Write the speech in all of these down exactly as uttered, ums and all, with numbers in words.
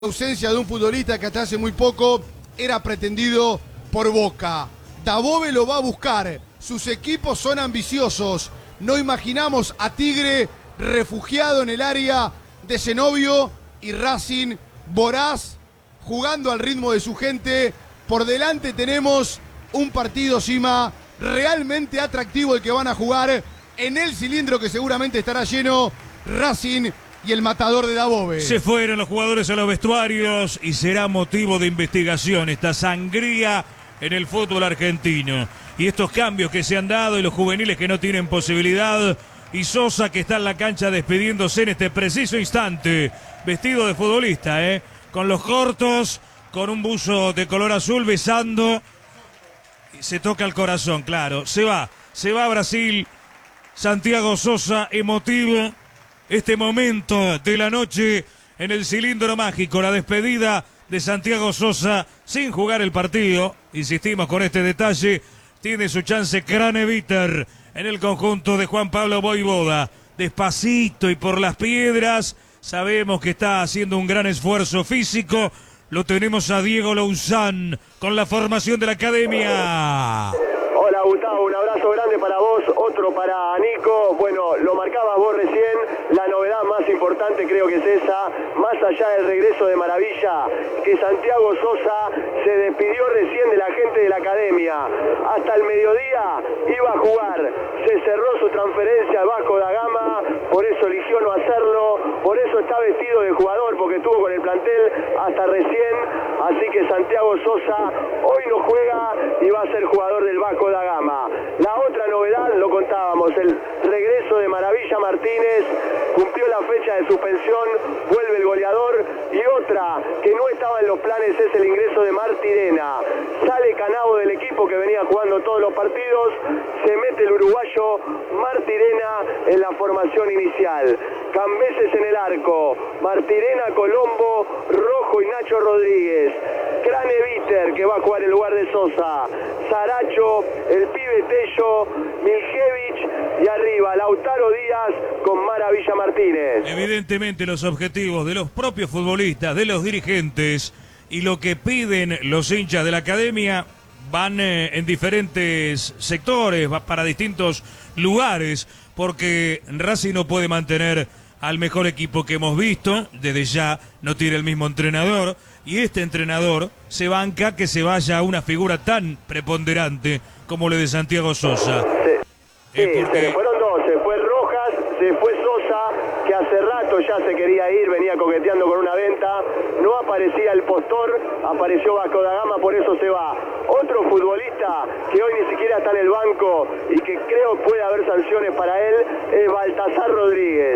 Ausencia de un futbolista que hasta hace muy poco era pretendido por Boca. Dabove lo va a buscar. Sus equipos son ambiciosos. No imaginamos a Tigre refugiado en el área de Zenobio y Racing voraz jugando al ritmo de su gente. Por delante tenemos un partido, Sima, realmente atractivo el que van a jugar en el cilindro que seguramente estará lleno. Racing y el matador de Dabove. Se fueron los jugadores a los vestuarios y será motivo de investigación esta sangría en el fútbol argentino. Y estos cambios que se han dado y los juveniles que no tienen posibilidad. Y Sosa que está en la cancha despidiéndose en este preciso instante. Vestido de futbolista, ¿eh? Con los cortos, con un buzo de color azul besando. Y se toca el corazón, claro. Se va, se va a Brasil. Santiago Sosa, emotivo. Este momento de la noche en el cilindro mágico, la despedida de Santiago Sosa sin jugar el partido. Insistimos con este detalle, tiene su chance Craneviter en el conjunto de Juan Pablo Voivoda. Despacito y por las piedras, sabemos que está haciendo un gran esfuerzo físico. Lo tenemos a Diego Louzán con la formación de la academia. Hola Gustavo, un abrazo grande para vos, otro para Nico. Bueno, lo marcabas vos recién, la novedad más importante creo que es esa, más allá del regreso de Maravilla, que Santiago Sosa se despidió recién de la gente de la academia. Hasta el mediodía iba a jugar, se cerró su transferencia al Vasco da Gama, por eso eligió no hacerlo, por eso está vestido de jugador, porque estuvo con el plantel hasta recién, así que Santiago Sosa hoy no juega y va a ser jugador del Vasco da Gama. La otra novedad, lo contábamos, el regreso de Maravilla Martínez, cumplió la fecha de suspensión, vuelve el goleador, y otra que no estaba en los planes es el ingreso de Martirena. Sale Canavo del equipo que venía jugando todos los partidos, se mete el uruguayo Martirena en la formación inicial. Cambeses en el arco, Martirena, Colombo, Rojo y Nacho Rodríguez. Craneviter que va a jugar en lugar de Sosa, Saracho, el pibe Tello, Miljevich y arriba Lautaro Díaz con Maravilla Martínez. Evidentemente los objetivos de los propios futbolistas, de los dirigentes y lo que piden los hinchas de la academia van eh, en diferentes sectores, va para distintos lugares, porque Racing no puede mantener al mejor equipo que hemos visto, desde ya no tiene el mismo entrenador, y este entrenador se banca que se vaya a una figura tan preponderante como la de Santiago Sosa. Sí, eh, sí porque... se fueron dos, se fue Rojas, se fue Sosa, que hace rato ya se quería ir, venía coqueteando con una venta, no aparecía el postor, apareció Vasco da Gama, por eso se va. Otro futbolista que hoy ni siquiera está en el banco y que creo puede haber sanciones para él es Baltasar Rodríguez.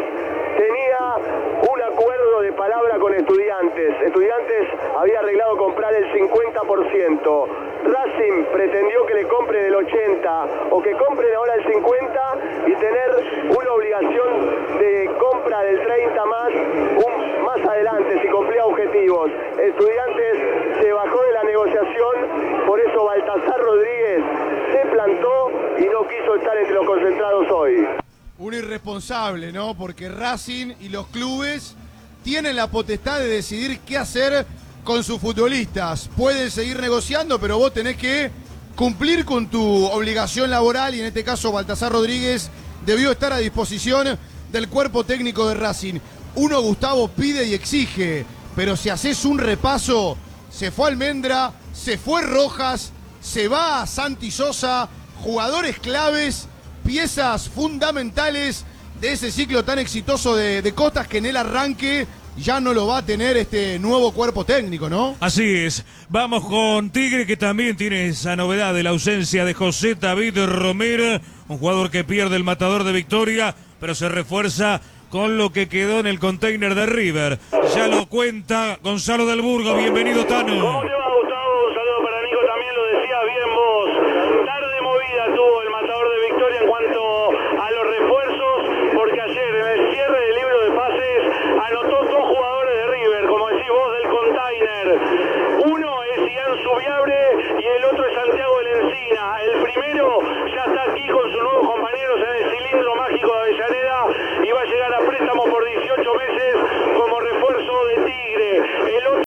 Tenía un acuerdo de palabra con Estudiantes. Estudiantes había arreglado comprar el cincuenta por ciento. Racing pretendió que le compre del ochenta o que compren ahora el cincuenta y tener una obligación de compra del treinta más, un, más adelante si cumplía objetivos. Estudiantes se bajó de la negociación, por eso Baltasar Rodríguez se plantó y no quiso estar entre los concentrados hoy. Un irresponsable, ¿no? Porque Racing y los clubes tienen la potestad de decidir qué hacer con sus futbolistas. Pueden seguir negociando, pero vos tenés que cumplir con tu obligación laboral y en este caso Baltasar Rodríguez debió estar a disposición del cuerpo técnico de Racing. Uno, Gustavo, pide y exige, pero si haces un repaso, se fue Almendra, se fue Rojas, se va a Santi Sosa, jugadores claves, piezas fundamentales de ese ciclo tan exitoso de, de Costas que en el arranque ya no lo va a tener este nuevo cuerpo técnico, ¿no? Así es. Vamos con Tigre, que también tiene esa novedad de la ausencia de José David Romero, un jugador que pierde el matador de Victoria, pero se refuerza con lo que quedó en el container de River. Ya lo cuenta Gonzalo del Burgo. Bienvenido, Tano. ¿Cómo te va, Gustavo? Un saludo para Nico, también lo decía bien vos. Tarde movida tuvo el matador de Victoria en cuanto a los refuerzos, porque ayer en el cierre del libro de pases anotó dos jugadores de River, como decís vos, del container. Uno es Ian Subiabre y el otro es Santiago del Encina. El primero ya está aquí con sus nuevos compañeros en el cilindro mágico de Avellaneda y va a llegar a préstamo por dieciocho meses como refuerzo de Tigre. El otro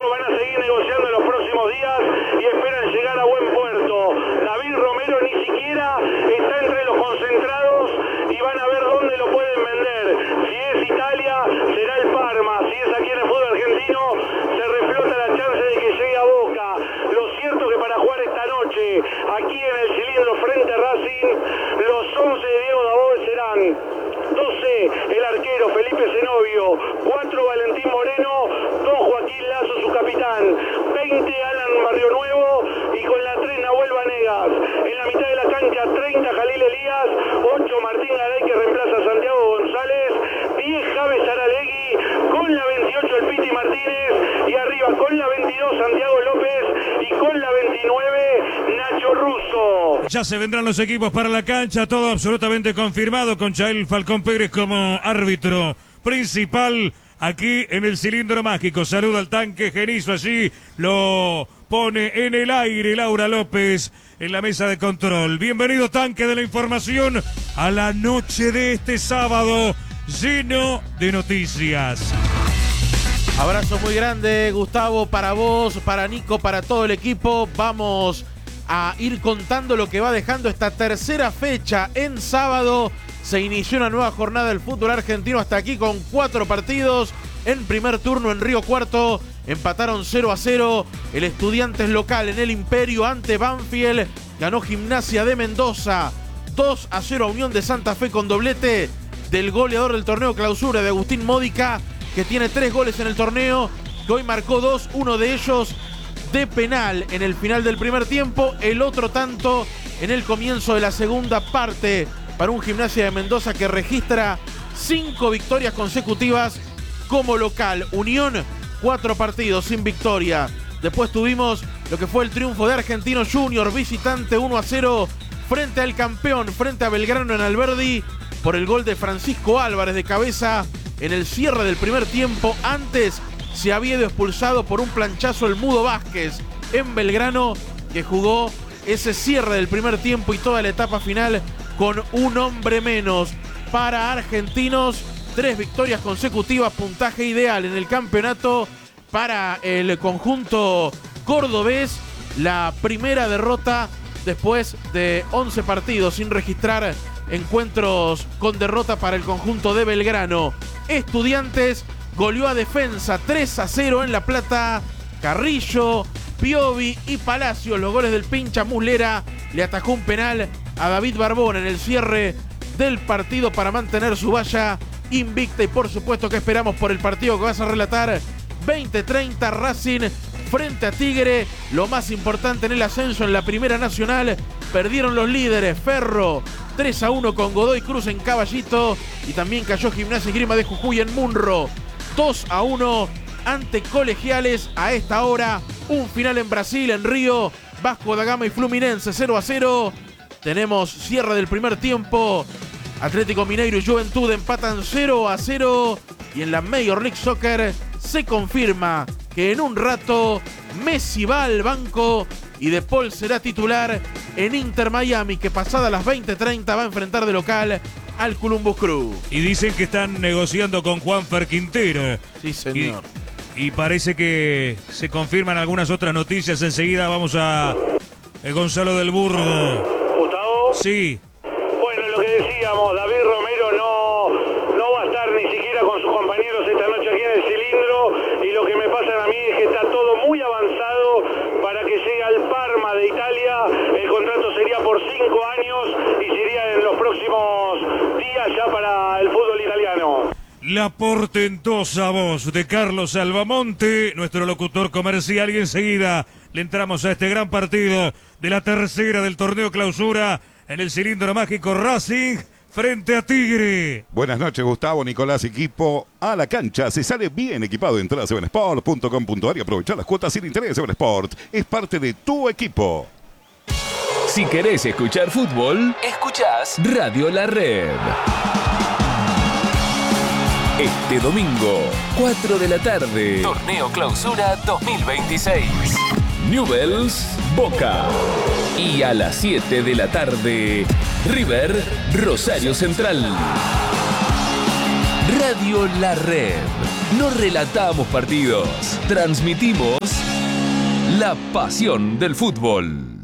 quieren vender. Si es Italia, será el Parma. Si es aquí en el fútbol argentino, se reflota la chance de que llegue a Boca. Lo cierto que para jugar esta noche, aquí en el cilindro frente a Racing, los once de Diego Dabove serán doce el arquero Felipe Zenobio, cuatro Valentín Moreno, dos Joaquín Lazo, su capitán, veinte Alan Barrio Nuevo y con la tres Nahuel Vanegas. En la mitad de la cancha treinta Jalil Elías, ocho Martín Garay que reemplaza a Santiago González, diez Javes Aralegui, con la veintiocho el Piti Martínez y arriba con la veintidós Santiago López y con la veintinueve Nacho Russo. Ya se vendrán los equipos para la cancha, todo absolutamente confirmado con Chael Falcón Pérez como árbitro principal aquí en el cilindro mágico. Saluda al tanque Genizo, allí lo pone en el aire Laura López en la mesa de control. Bienvenido, tanque de la información, a la noche de este sábado lleno de noticias. Abrazo muy grande, Gustavo, para vos, para Nico, para todo el equipo. Vamos a ir contando lo que va dejando esta tercera fecha en sábado. Se inició una nueva jornada del fútbol argentino hasta aquí con cuatro partidos. En primer turno en Río Cuarto empataron cero a cero. El Estudiantes local en el Imperio ante Banfield. Ganó Gimnasia de Mendoza dos a cero a Unión de Santa Fe con doblete del goleador del torneo Clausura, de Agustín Módica, que tiene tres goles en el torneo, que hoy marcó dos, uno de ellos de penal en el final del primer tiempo, el otro tanto en el comienzo de la segunda parte para un Gimnasia de Mendoza que registra cinco victorias consecutivas como local. Unión, cuatro partidos sin victoria. Después tuvimos lo que fue el triunfo de Argentino Junior, visitante uno a cero frente al campeón, frente a Belgrano en Alberdi, por el gol de Francisco Álvarez de cabeza en el cierre del primer tiempo. Antes se había ido expulsado por un planchazo el Mudo Vázquez en Belgrano, que jugó ese cierre del primer tiempo y toda la etapa final con un hombre menos. Para Argentinos, tres victorias consecutivas, puntaje ideal en el campeonato para el conjunto cordobés. La primera derrota después de once partidos sin registrar encuentros con derrota para el conjunto de Belgrano. Estudiantes goleó a Defensa tres a cero en La Plata. Carrillo, Piovi y Palacios, los goles del pincha Muslera, le atajó un penal a David Barbón en el cierre del partido para mantener su valla invicta. Y por supuesto que esperamos por el partido que vas a relatar. veinte treinta Racing frente a Tigre. Lo más importante en el ascenso en la Primera Nacional. Perdieron los líderes. Ferro tres a uno con Godoy Cruz en Caballito. Y también cayó Gimnasia y Grima de Jujuy en Munro. dos a uno ante Colegiales. A esta hora un final en Brasil, en Río. Vasco da Gama y Fluminense cero a cero. Tenemos cierre del primer tiempo. Atlético Mineiro y Juventud empatan cero a cero. Y en la Major League Soccer se confirma que en un rato Messi va al banco y De Paul será titular en Inter Miami, que pasada las veinte treinta va a enfrentar de local al Columbus Crew. Y dicen que están negociando con Juanfer Quintero. Sí, señor. Y, y parece que se confirman algunas otras noticias. Enseguida vamos a eh, Gonzalo del Burgo. Gustavo. Sí. Bueno, lo que decíamos, David Romero no, no va a estar ni siquiera con sus compañeros esta noche aquí en el cilindro, y lo que me pasa a mí es que está todo muy avanzado para que llegue al Parma de Italia. El contrato sería por cinco años y sería en los próximos días ya para el fútbol italiano. La portentosa voz de Carlos Albamonte, nuestro locutor comercial, y enseguida le entramos a este gran partido de la tercera del torneo Clausura en el cilindro mágico. Racing frente a Tigre. Buenas noches, Gustavo, Nicolás, equipo. A la cancha se sale bien equipado. Entrada a seven sport punto com punto a r y aprovechar las cuotas sin interés. seven Sport es parte de tu equipo. Si querés escuchar fútbol, escuchás Radio La Red. Este domingo, cuatro de la tarde, Torneo Clausura dos mil veintiséis. Newell's Boca. Y a las siete de la tarde, River Rosario Central. Radio La Red. No relatamos partidos, transmitimos la pasión del fútbol.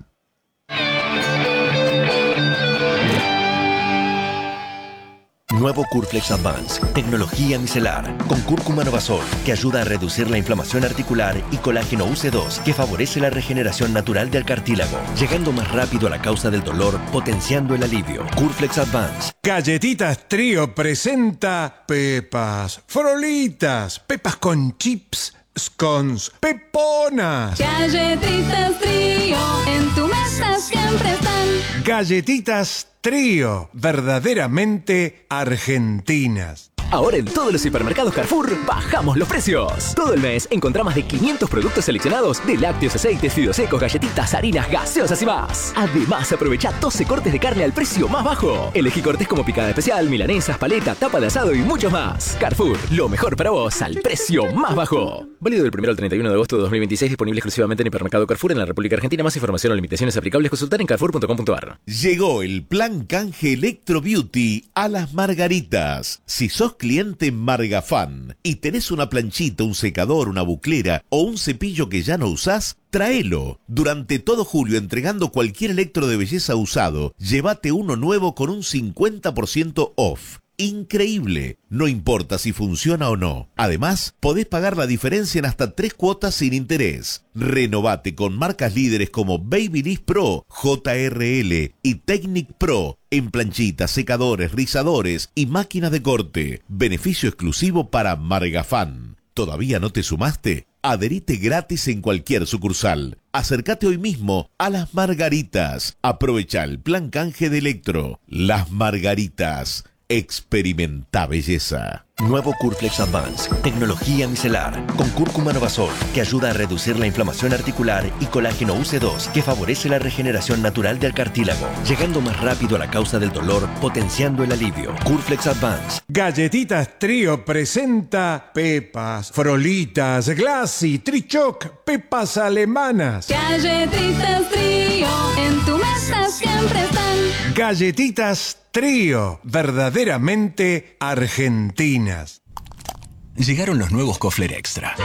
Nuevo Curflex Advance, tecnología micelar, con cúrcuma novasol, que ayuda a reducir la inflamación articular, y colágeno U C dos, que favorece la regeneración natural del cartílago, llegando más rápido a la causa del dolor, potenciando el alivio. Curflex Advance. Galletitas Trío presenta Pepas, Frolitas, Pepas con chips, scones, peponas. Galletitas Trío, en tu mesa siempre están. Galletitas Trío, verdaderamente argentinas. Ahora en todos los hipermercados Carrefour bajamos los precios. Todo el mes encontrá más de quinientos productos seleccionados de lácteos, aceites, fideos secos, galletitas, harinas, gaseosas y más. Además, aprovecha doce cortes de carne al precio más bajo. Elegí cortes como picada especial, milanesas, paleta, tapa de asado y muchos más. Carrefour, lo mejor para vos al precio más bajo. Válido del primero al treinta y uno de agosto de dos mil veintiséis, disponible exclusivamente en hipermercado Carrefour en la República Argentina. Más información o limitaciones aplicables, consultar en carrefour punto com punto ar. Llegó el plan canje Electro Beauty a Las Margaritas. Si sos cliente Margafan y tenés una planchita, un secador, una buclera o un cepillo que ya no usás, tráelo. Durante todo julio, entregando cualquier electro de belleza usado, llévate uno nuevo con un cincuenta por ciento off. Increíble, no importa si funciona o no. Además, podés pagar la diferencia en hasta tres cuotas sin interés. Renovate con marcas líderes como Babyliss Pro, J R L y Technic Pro en planchitas, secadores, rizadores y máquinas de corte. Beneficio exclusivo para Margafan. ¿Todavía no te sumaste? Adherite gratis en cualquier sucursal. Acércate hoy mismo a Las Margaritas. Aprovecha el plan canje de Electro. Las Margaritas. Experimenta belleza. Nuevo Curflex Advance, tecnología micelar, con cúrcuma novasol, que ayuda a reducir la inflamación articular, y colágeno U C dos, que favorece la regeneración natural del cartílago, llegando más rápido a la causa del dolor, potenciando el alivio. Curflex Advance. Galletitas Trío presenta Pepas, Frolitas, Glassy, Trichoc, Pepas alemanas. Galletitas Trío, en tu mesa siempre están. Galletitas Trío, verdaderamente argentinas. Llegaron los nuevos Kofler Extra.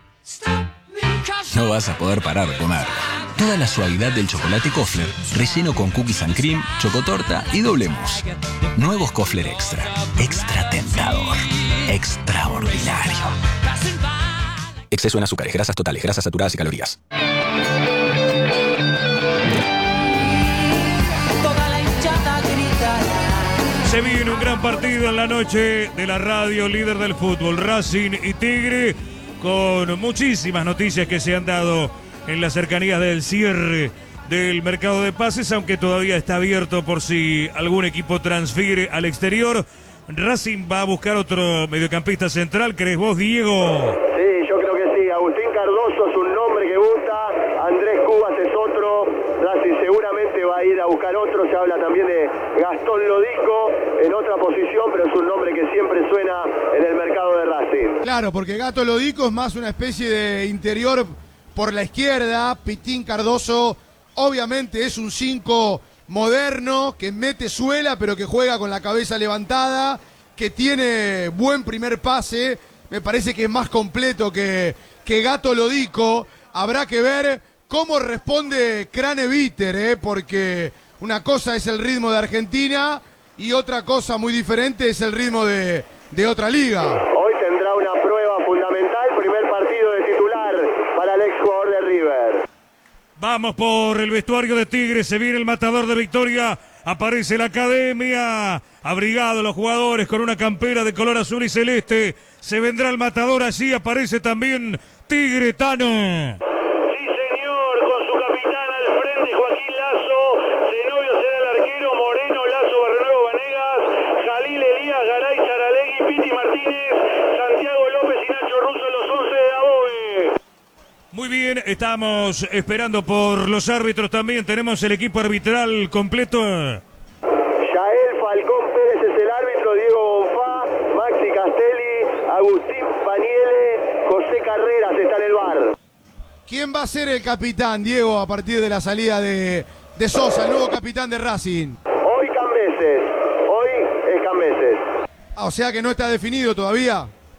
No vas a poder parar de comer. Toda la suavidad del chocolate Kofler, relleno con cookies and cream, chocotorta y doble mousse. Nuevos Kofler Extra. Extra tentador. Extraordinario. Exceso en azúcares, grasas totales, grasas saturadas y calorías. Se viene un gran partido en la noche de la radio líder del fútbol, Racing y Tigre, con muchísimas noticias que se han dado en las cercanías del cierre del mercado de pases, aunque todavía está abierto por si algún equipo transfiere al exterior. Racing va a buscar otro mediocampista central, ¿crees vos, Diego? Sí, yo creo que sí. Agustín Cardoso es un nombre que gusta, Andrés Cubas es otro, Racing seguramente va a ir a buscar otro. Se habla también de Gastón Lodico en otra posición, pero es un nombre que siempre suena en el mercado de Racing. Claro, porque Gato Lodico es más una especie de interior por la izquierda. Pitín Cardoso obviamente es un cinco moderno, que mete suela, pero que juega con la cabeza levantada, que tiene buen primer pase. Me parece que es más completo que, que Gato Lodico. Habrá que ver cómo responde Craneviter, ¿eh? Porque una cosa es el ritmo de Argentina y otra cosa muy diferente es el ritmo de, de otra liga. Hoy tendrá una prueba fundamental, primer partido de titular para el exjugador de River. Vamos por el vestuario de Tigre, se viene el matador de Victoria, aparece la academia, abrigado los jugadores con una campera de color azul y celeste, se vendrá el matador allí, aparece también Tigre Tano. Sí señor, con su capitán al frente, Joaquín Lazo, Zenobio será el arquero, Moreno, Lazo, Barrenuevo, Vanegas, Jalil, Elías, Garay, Saralegui, Piti Martínez, Santiago López y Nacho Russo, los once de Daboe. Muy bien, estamos esperando por los árbitros también. Tenemos el equipo arbitral completo. Yael Falcón Pérez es el árbitro, Diego Bonfá, Maxi Castelli, Agustín Paniele, José Carreras está en el bar. ¿Quién va a ser el capitán, Diego, a partir de la salida de, de Sosa, el nuevo capitán de Racing? Hoy Cambeses, hoy es Cambeses. Ah, o sea que no está definido todavía.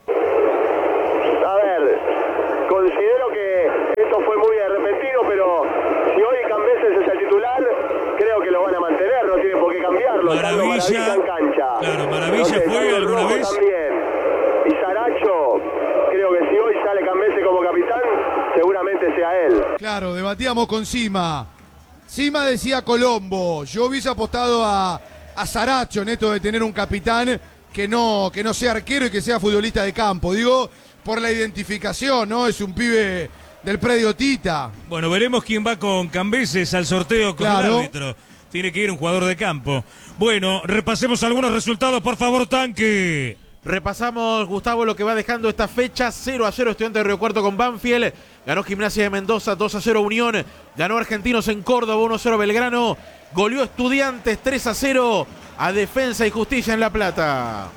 A ver, considero que esto fue muy repentino, pero si hoy Cambeses es el titular, creo que lo van a mantener, no tienen por qué cambiarlo. Maravilla, Maravilla en cancha. claro, Maravilla Cambese sé, fue alguna Rojo vez? También. Y Saracho, creo que si hoy sale Cambese como capitán, seguramente sea él. Claro, debatíamos con Sima. Sima decía Colombo. Yo hubiese apostado a, a Saracho en esto de tener un capitán que no, que no sea arquero y que sea futbolista de campo. Digo, por la identificación, ¿no? Es un pibe del predio Tita. Bueno, veremos quién va con Cambeses al sorteo con Claro. el árbitro. Tiene que ir un jugador de campo. Bueno, repasemos algunos resultados, por favor, Tanque. Repasamos, Gustavo, lo que va dejando esta fecha. cero a cero Estudiantes de Río Cuarto con Banfield. Ganó Gimnasia de Mendoza dos a cero Unión. Ganó Argentinos en Córdoba uno a cero Belgrano. Goleó Estudiantes tres a cero a Defensa y Justicia en La Plata.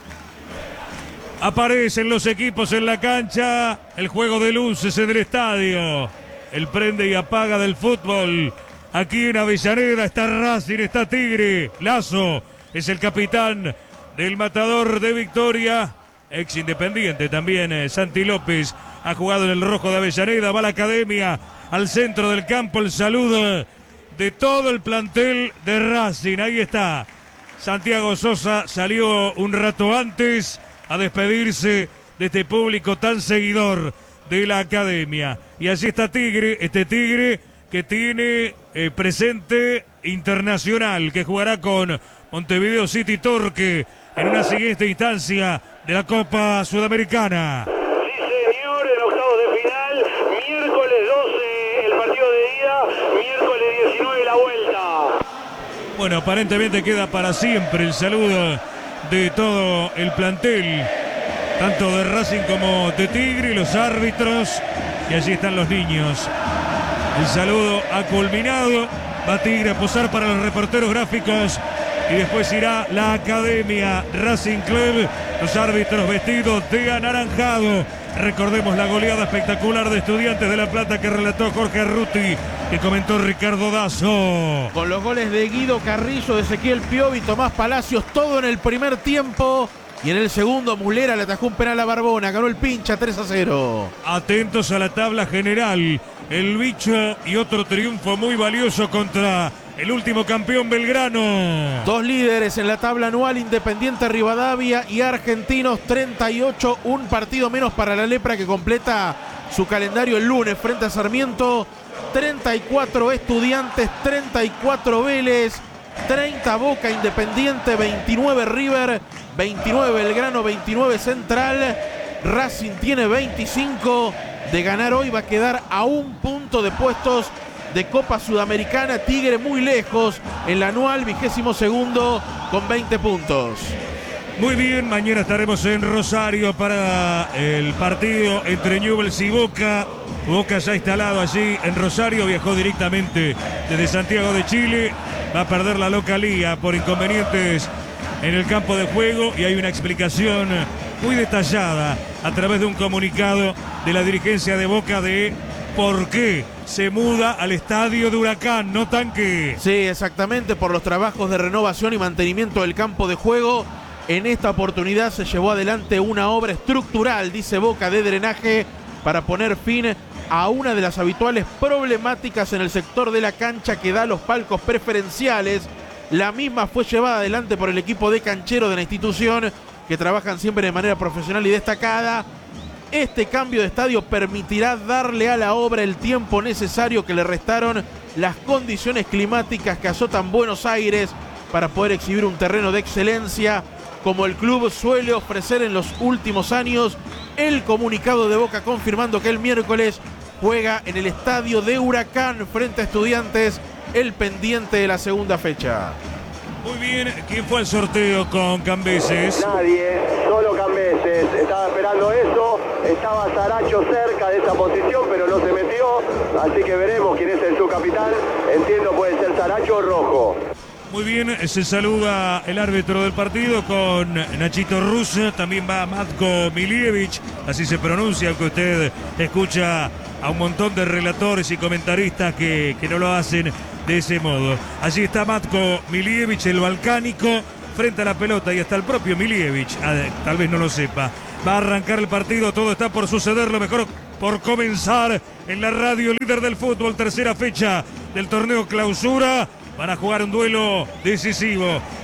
Aparecen los equipos en la cancha. El juego de luces en el estadio. El prende y apaga del fútbol. Aquí en Avellaneda está Racing, está Tigre. Lazo es el capitán del Matador de Victoria. Ex Independiente también. eh, Santi López ha jugado en el rojo de Avellaneda. Va a la academia al centro del campo. El saludo de todo el plantel de Racing. Ahí está. Santiago Sosa salió un rato antes a despedirse de este público tan seguidor de la academia. Y allí está Tigre, este Tigre que tiene eh, presente internacional, que jugará con Montevideo City Torque en una siguiente instancia de la Copa Sudamericana. Sí, señor, en octavos de final, miércoles doce el partido de ida, miércoles diecinueve la vuelta. Bueno, aparentemente queda para siempre el saludo de todo el plantel, tanto de Racing como de Tigre, los árbitros, y allí están los niños. El saludo ha culminado, va Tigre a posar para los reporteros gráficos y después irá la academia Racing Club, los árbitros vestidos de anaranjado. Recordemos la goleada espectacular de Estudiantes de La Plata que relató Jorge Arruti, que comentó Ricardo Dazo. Con los goles de Guido Carrillo, de Ezequiel Piovi, Tomás Palacios, todo en el primer tiempo. Y en el segundo, Mulera le atajó un penal a Barbona. Ganó el Pincha tres a cero. Atentos a la tabla general. El Bicho y otro triunfo muy valioso contra el último campeón Belgrano. Dos líderes en la tabla anual, Independiente Rivadavia y Argentinos treinta y ocho. Un partido menos para la Lepra, que completa su calendario el lunes frente a Sarmiento. treinta y cuatro Estudiantes, treinta y cuatro Vélez, treinta Boca, Independiente, veintinueve River, veintinueve Belgrano, veintinueve Central. Racing tiene veinticinco. De ganar hoy va a quedar a un punto de puestos de Copa Sudamericana. Tigre muy lejos en la anual, vigésimo segundo con veinte puntos. Muy bien, mañana estaremos en Rosario para el partido entre Newell's y Boca. Boca ya instalado allí en Rosario, viajó directamente desde Santiago de Chile. Va a perder la localía por inconvenientes en el campo de juego y hay una explicación muy detallada a través de un comunicado de la dirigencia de Boca de por qué se muda al estadio de Huracán, ¿no, Tanque? Sí, exactamente, por los trabajos de renovación y mantenimiento del campo de juego. En esta oportunidad se llevó adelante una obra estructural, dice Boca, de drenaje para poner fin a una de las habituales problemáticas en el sector de la cancha que da los palcos preferenciales. La misma fue llevada adelante por el equipo de canchero de la institución, que trabajan siempre de manera profesional y destacada. Este cambio de estadio permitirá darle a la obra el tiempo necesario que le restaron las condiciones climáticas que azotan Buenos Aires para poder exhibir un terreno de excelencia como el club suele ofrecer en los últimos años. El comunicado de Boca confirmando que el miércoles juega en el estadio de Huracán frente a Estudiantes, el pendiente de la segunda fecha. Muy bien, ¿quién fue al sorteo con Cambeses? Nadie, solo Cambeses. Estaba esperando eso, estaba Saracho cerca de esa posición, pero no se metió, así que veremos quién es el subcapitán. Entiendo puede ser Saracho o Rojo. Muy bien, se saluda el árbitro del partido con Nachito Rus, también va Matko Milievich, así se pronuncia, aunque usted escucha a un montón de relatores y comentaristas que, que no lo hacen de ese modo. Allí está Matko Milievich, el balcánico, frente a la pelota, y está el propio Milievich, ah, tal vez no lo sepa. Va a arrancar el partido, todo está por suceder, lo mejor por comenzar en la radio líder del fútbol, tercera fecha del torneo clausura. Van a jugar un duelo decisivo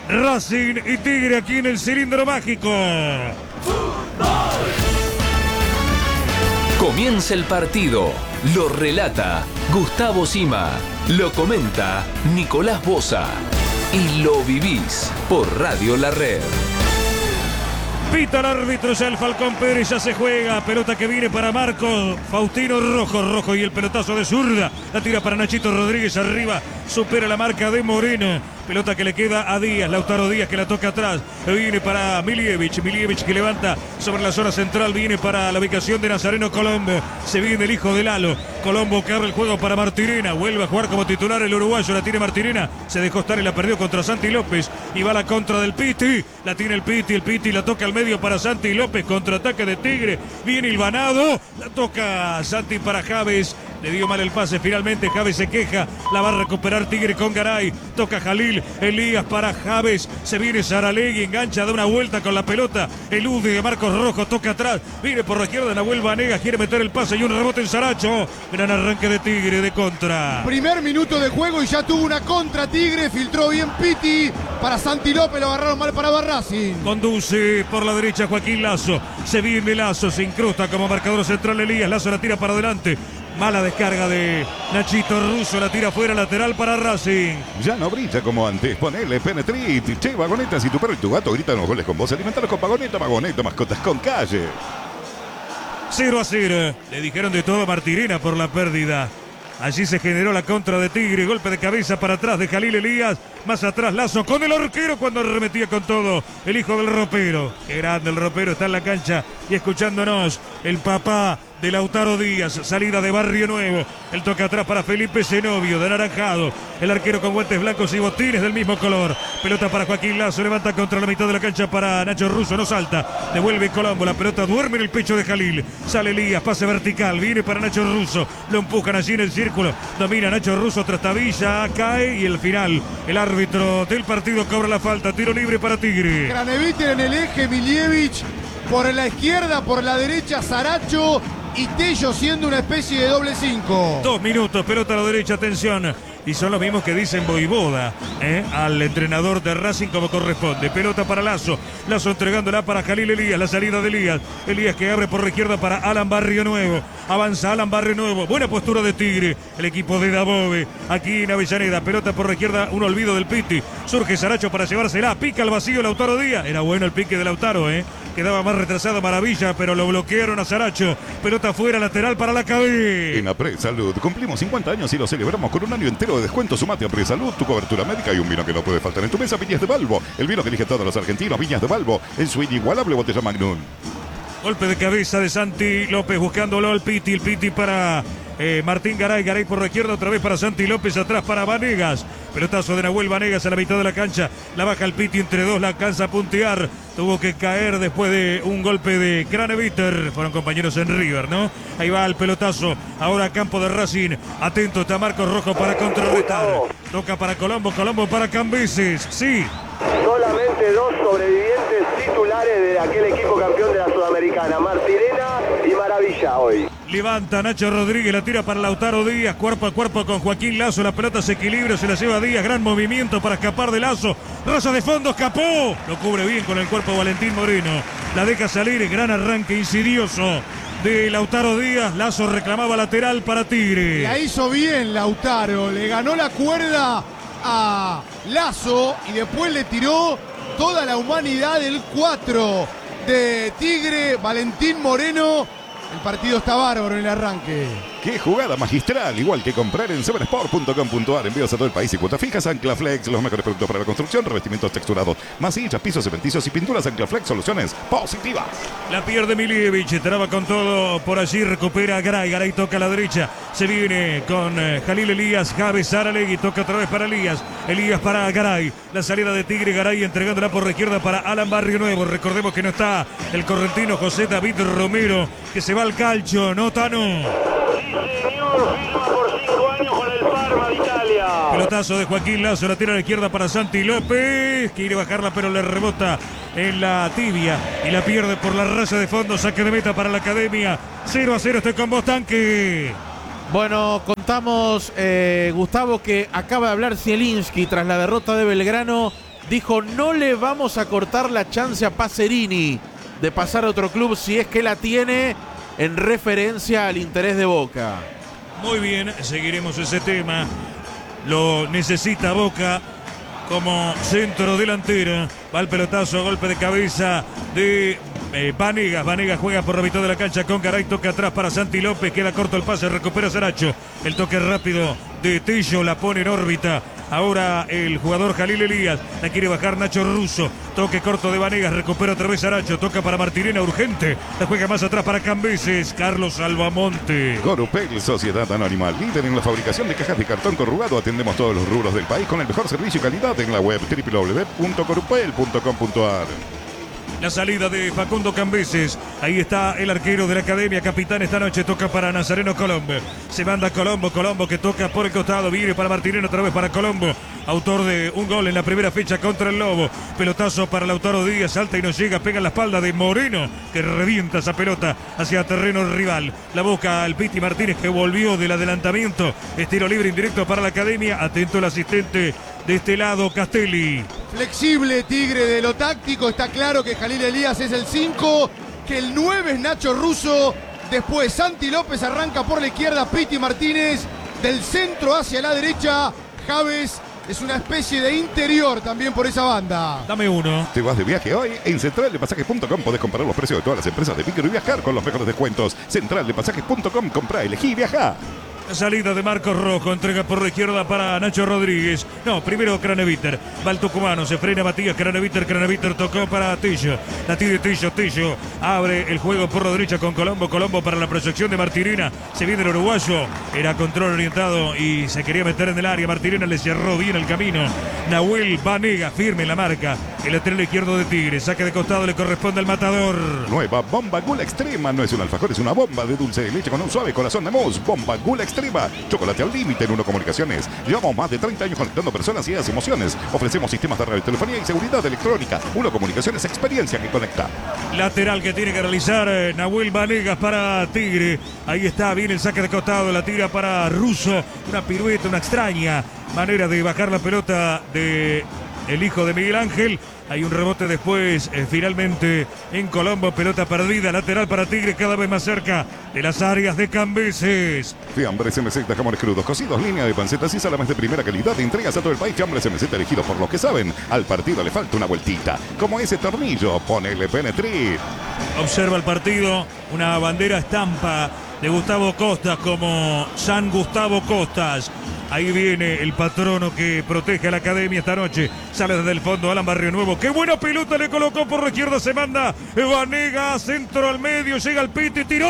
Racing y Tigre aquí en el cilindro mágico. Comienza el partido. Lo relata Gustavo Sima. Lo comenta Nicolás Boza. Y lo vivís por Radio La Red. Pita el árbitro, ya el Falcón Pérez, ya se juega. Pelota que viene para Marco Faustino Rojo. Rojo y el pelotazo de zurda. La tira para Nachito Rodríguez arriba. Supera la marca de Moreno. Pelota que le queda a Díaz. Lautaro Díaz que la toca atrás. Viene para Milievich. Milievich que levanta sobre la zona central. Viene para la ubicación de Nazareno Colombo. Se viene el hijo de Lalo. Colombo que abre el juego para Martirena. Vuelve a jugar como titular el uruguayo. La tiene Martirena. Se dejó estar y la perdió contra Santi López. Y va la contra del Piti. La tiene el Piti. El Piti la toca al medio para Santi López. Contraataque de Tigre. Viene Ilvanado. La toca Santi para Javes. Le dio mal el pase, finalmente Javes se queja, la va a recuperar Tigre con Garay, toca Jalil, Elías para Javes, se viene Saralegui, engancha, da una vuelta con la pelota, elude de Marcos Rojo, toca atrás, viene por la izquierda Nahuel Vanegas, quiere meter el pase y un rebote en Saracho, gran arranque de Tigre de contra. Primer minuto de juego y ya tuvo una contra Tigre, filtró bien Piti, para Santi López lo agarraron mal para Racing. Conduce por la derecha Joaquín Lazo, se viene Lazo, se incrusta como marcador central Elías, Lazo la tira para adelante. Mala descarga de Nachito Russo, la tira fuera lateral para Racing. Ya no brilla como antes, ponele Penetrit. Che, Vagoneta, si tu perro y tu gato gritan los goles con vos, alimentalos con Vagoneta, Vagoneta, mascotas con calle. cero a cero. Le dijeron de todo a Martirena por la pérdida. Allí se generó la contra de Tigre, golpe de cabeza para atrás de Jalil Elías, más atrás Lazo con el arquero cuando arremetía con todo, el hijo del ropero, qué grande el ropero, está en la cancha y escuchándonos, el papá de Lautaro Díaz, salida de Barrio Nuevo, el toque atrás para Felipe Zenobio, de anaranjado, el arquero con guantes blancos y botines del mismo color, pelota para Joaquín Lazo, levanta contra la mitad de la cancha para Nacho Russo, no salta, devuelve Colombo, la pelota duerme en el pecho de Jalil, sale Elías, pase vertical, viene para Nacho Russo, lo empujan allí en el círculo, domina Nacho Russo, trastabilla, cae y el final, el árbitro del partido cobra la falta, tiro libre para Tigre. Craneviter en el eje, Milievich por la izquierda, por la derecha Saracho y Tello siendo una especie de doble cinco. Dos minutos, pelota a la derecha, atención. Y son los mismos que dicen Voivoda ¿eh? al entrenador de Racing como corresponde. Pelota para Lazo. Lazo entregándola para Jalil Elías. La salida de Elías. Elías que abre por la izquierda para Alan Barrio Nuevo. Avanza Alan Barrio Nuevo. Buena postura de Tigre. El equipo de Dabove. Aquí en Avellaneda. Pelota por la izquierda. Un olvido del Piti. Surge Saracho para llevársela. Pica al vacío Lautaro Díaz. Era bueno el pique de Lautaro. ¿eh? Quedaba más retrasado Maravilla, pero lo bloquearon a Saracho. Pelota fuera, lateral para la cabeza. En Apresalud cumplimos cincuenta años y lo celebramos con un año entero de descuento. Sumate a Apresalud, tu cobertura médica y un vino que no puede faltar en tu mesa. Viñas de Balbo, el vino que eligen todos los argentinos. Viñas de Balbo, en su inigualable botella Magnum. Golpe de cabeza de Santi López buscándolo al Piti. El Piti para eh, Martín Garay. Garay por la izquierda, otra vez para Santi López. Atrás para Vanegas. Pelotazo de Nahuel Vanegas a la mitad de la cancha. La baja el Piti entre dos, la alcanza a puntear. Tuvo que caer después de un golpe de Craneviter. Fueron compañeros en River, ¿no? Ahí va el pelotazo. Ahora campo de Racing. Atento está Marcos Rojo para contrarrestar. Toca para Colombo, Colombo para Cambises. Sí. Solamente dos sobrevivientes titulares de aquel equipo campeón de la Sudamericana, Martirena y Maravilla hoy. Levanta Nacho Rodríguez, la tira para Lautaro Díaz, cuerpo a cuerpo con Joaquín Lazo, la pelota se equilibra, se la lleva Díaz, gran movimiento para escapar de Lazo, raza de fondo, escapó, lo cubre bien con el cuerpo Valentín Moreno, la deja salir, gran arranque insidioso de Lautaro Díaz, Lazo reclamaba lateral para Tigre. La hizo bien Lautaro, le ganó la cuerda a Lazo y después le tiró toda la humanidad del cuatro de Tigre, Valentín Moreno. El partido está bárbaro en el arranque. ¡Qué jugada magistral! Igual que comprar en seven sport punto com punto a r. Envíos a todo el país y cuotas fijas. Anclaflex, los mejores productos para la construcción, revestimientos texturados, masillas, pisos cementicios y pinturas. Anclaflex, soluciones positivas. La pierde Milievich, traba con todo por allí, recupera a Garay. Garay toca a la derecha, se viene con eh, Jalil Elías, Javes Saralegui, toca otra vez para Elías. Elías para Garay, la salida de Tigre, Garay entregándola por la izquierda para Alan Barrio Nuevo. Recordemos que no está el correntino José David Romero, que se va al calcio, ¿no, Tano? Señor, firma por cinco años con el Parma de Italia. Pelotazo de Joaquín Lazo, la tira a la izquierda para Santi López. Quiere bajarla, pero le rebota en la tibia y la pierde por la raya de fondo. Saque de meta para la academia. cero a cero, estoy con vos, Tanque. Bueno, contamos, eh, Gustavo, que acaba de hablar Zielinski tras la derrota de Belgrano dijo: no le vamos a cortar la chance a Pacerini de pasar a otro club si es que la tiene, en referencia al interés de Boca. Muy bien, seguiremos ese tema. Lo necesita Boca como centro delantero. Va el pelotazo, golpe de cabeza de eh, Vanegas. Vanegas juega por la mitad de la cancha con Garay. Toca atrás para Santi López. Queda corto el pase, recupera Saracho. El toque rápido de Tello la pone en órbita. Ahora el jugador Jalil Elías. La quiere bajar Nacho Russo. Toque corto de Vanegas. Recupera otra vez Saracho. Toca para Martirena, urgente. La juega más atrás para Cambeses. Carlos Albamonte. Corupel, Sociedad Anónima, líder en la fabricación de cajas de cartón corrugado. Atendemos todos los rubros del país con el mejor servicio y calidad en la web doble u doble u doble u punto corupel punto com punto a r. La salida de Facundo Cambeses. Ahí está el arquero de la academia. Capitán esta noche. Toca para Nazareno Colombo. Se manda Colombo. Colombo que toca por el costado. Viene para Martirena otra vez para Colombo. Autor de un gol en la primera fecha contra el Lobo. Pelotazo para Lautaro Díaz. Salta y no llega. Pega en la espalda de Moreno, que revienta esa pelota hacia terreno rival. La busca al Piti Martínez, que volvió del adelantamiento. Estilo libre indirecto para la academia. Atento el asistente de este lado, Castelli. Flexible Tigre de lo táctico. Está claro que Jalil Elías es el cinco, que el nueve es Nacho Russo. Después Santi López arranca por la izquierda. Piti Martínez del centro hacia la derecha. Javes es una especie de interior también por esa banda. Dame uno. Te vas de viaje hoy. En central de pasajes punto com podés comparar los precios de todas las empresas de micro y viajar con los mejores descuentos. central de pasajes punto com. Comprá, elegí y viajá. La salida de Marcos Rojo, entrega por la izquierda para Nacho Rodríguez. No, primero Craneviter. Va el tucumano, se frena Matías Craneviter. Craneviter tocó para Tillo. La tira Tillo, Tillo. Abre el juego por la derecha con Colombo. Colombo para la proyección de Martirena. Se viene el uruguayo. Era control orientado y se quería meter en el área. Martirena le cerró bien el camino. Nahuel Vanega, firme en la marca. El lateral izquierdo de Tigre. Saque de costado, le corresponde al matador. Nueva Bomba Gula Extrema. No es un alfajor, es una bomba de dulce de leche con un suave corazón de mousse. Bomba Gula Extrema. Chocolate al límite en Uno Comunicaciones. Llevamos más de treinta años conectando personas y esas emociones. Ofrecemos sistemas de radiotelefonía y seguridad electrónica. Uno Comunicaciones, experiencia que conecta. Lateral que tiene que realizar eh, Nahuel Vanegas para Tigre. Ahí está, viene el saque de costado. La tira para Russo. Una pirueta, una extraña manera de bajar la pelota de el hijo de Miguel Ángel. Hay un rebote después, eh, finalmente en Colombo, pelota perdida, lateral para Tigre, cada vez más cerca de las áreas de Cambeses. Fiambres M Z, jamones crudos, cocidos, línea de pancetas y salames de primera calidad. Entregas a todo el país. Fiambres M Z, elegidos por los que saben. Al partido le falta una vueltita. Como ese tornillo, ponele Penetrit. Observa el partido, una bandera estampa de Gustavo Costas como San Gustavo Costas. Ahí viene el patrono que protege a la academia esta noche. Sale desde el fondo Alan Barrio Nuevo. ¡Qué buena pelota le colocó por la izquierda! Se manda Vanega, centro al medio. Llega el Piti, tiró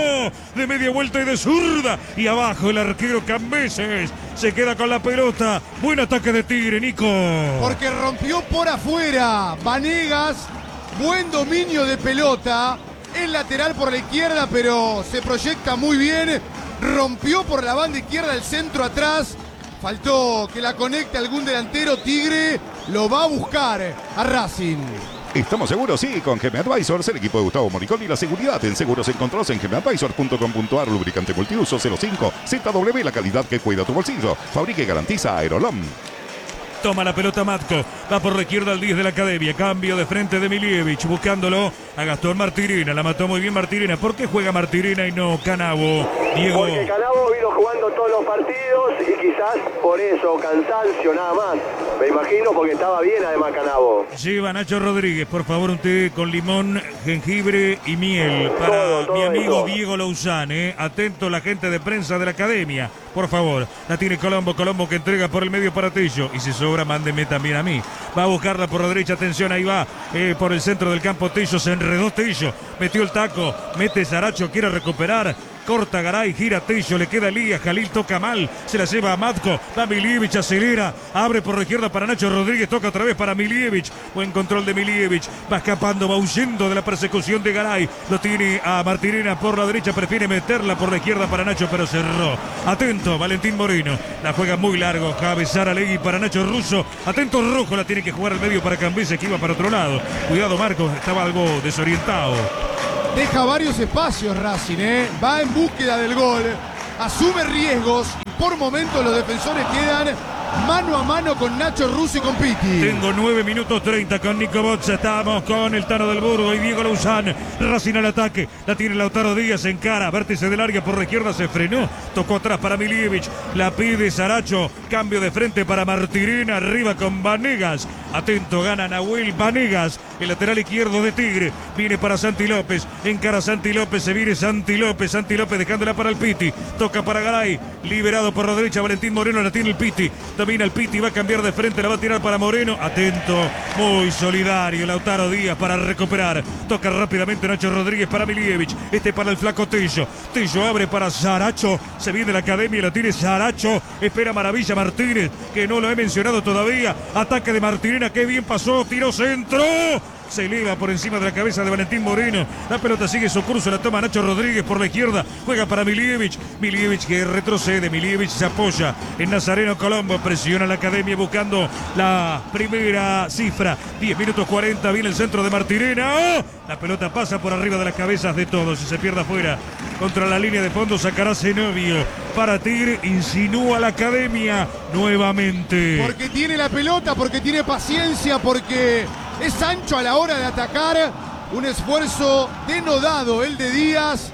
de media vuelta y de zurda. Y abajo el arquero Cambeses se queda con la pelota. Buen ataque de Tigre, Nico. Porque rompió por afuera. Vanegas, buen dominio de pelota. El lateral por la izquierda, pero se proyecta muy bien. Rompió por la banda izquierda, el centro atrás. Faltó que la conecte algún delantero. Tigre lo va a buscar a Racing. Estamos seguros, sí, con G M Advisors, el equipo de Gustavo Moricón y la seguridad en seguros encontrados en g m advisors punto com punto a r. Lubricante multiuso cero cinco Z W, la calidad que cuida tu bolsillo. Fabrica y garantiza Aerolom. Toma la pelota Matko, va por la izquierda al diez de la academia, cambio de frente de Milievich, buscándolo a Gastón Martirena, la mató muy bien Martirena. ¿Por qué juega Martirena y no Canavo, Diego? Porque Canavo vino jugando todos los partidos y quizás por eso, cansancio nada más, me imagino, porque estaba bien además Canavo. Lleva Nacho Rodríguez, por favor, un té con limón, jengibre y miel para todo, todo mi amigo eso. Diego Lousán, eh. Atento la gente de prensa de la academia, por favor. La tiene Colombo, Colombo que entrega por el medio para Tello, y si sobra mándeme también a mí. Va a buscarla por la derecha, atención, ahí va, eh, por el centro del campo Tello, se enredó Tello, metió el taco, mete Saracho, quiere recuperar. Corta Garay, gira Tello, le queda Elías, Jalil toca mal, se la lleva a Matko, va Milievich, acelera, abre por la izquierda para Nacho Rodríguez, toca otra vez para Milievich, buen control de Milievich, va escapando, va huyendo de la persecución de Garay, lo tiene a Martirena por la derecha, prefiere meterla por la izquierda para Nacho, pero cerró. Atento, Valentín Moreno, la juega muy largo, Javes Saralegui para Nacho Russo, atento Rojo, la tiene que jugar al medio para Cambeses, que iba para otro lado, cuidado Marcos, estaba algo desorientado. Deja varios espacios Racing, ¿eh? Va en búsqueda del gol, asume riesgos y por momentos los defensores quedan mano a mano con Nacho Russo y con Pitti. Tengo nueve minutos treinta con Nico Bozza. Estamos con el Tano del Burgo y Diego Luzán. Racing al ataque. La tiene Lautaro Díaz en cara. Vértice del área por la izquierda. Se frenó. Tocó atrás para Milievich. La pide Saracho. Cambio de frente para Martirena. Arriba con Vanegas. Atento, gana Nahuel Vanegas. El lateral izquierdo de Tigre. Viene para Santi López. Encara Santi López. Se viene Santi López. Santi López dejándola para el Piti. Toca para Garay. Liberado por la derecha. Valentín Moreno la tiene el Piti. Domina el Piti. Va a cambiar de frente. La va a tirar para Moreno. Atento. Muy solidario. Lautaro Díaz para recuperar. Toca rápidamente Nacho Rodríguez para Milievich. Este para el flaco Tello. Tello abre para Saracho. Se viene la academia. La tiene Saracho. Espera Maravilla Martínez. Que no lo he mencionado todavía. Ataque de Martirena. Qué bien pasó. Tiro centro. Se eleva por encima de la cabeza de Valentín Moreno. La pelota sigue su curso. La toma Nacho Rodríguez por la izquierda. Juega para Milievich. Milievich que retrocede. Milievich se apoya en Nazareno Colombo. Presiona la academia buscando la primera cifra. diez minutos cuarenta. Viene el centro de Martirena. ¡Oh! La pelota pasa por arriba de las cabezas de todos. Y se pierde afuera. Contra la línea de fondo sacará Zenobio. Para Tigre. Insinúa la academia nuevamente. Porque tiene la pelota. Porque tiene paciencia. Porque es ancho a la hora de atacar. Un esfuerzo denodado el de Díaz.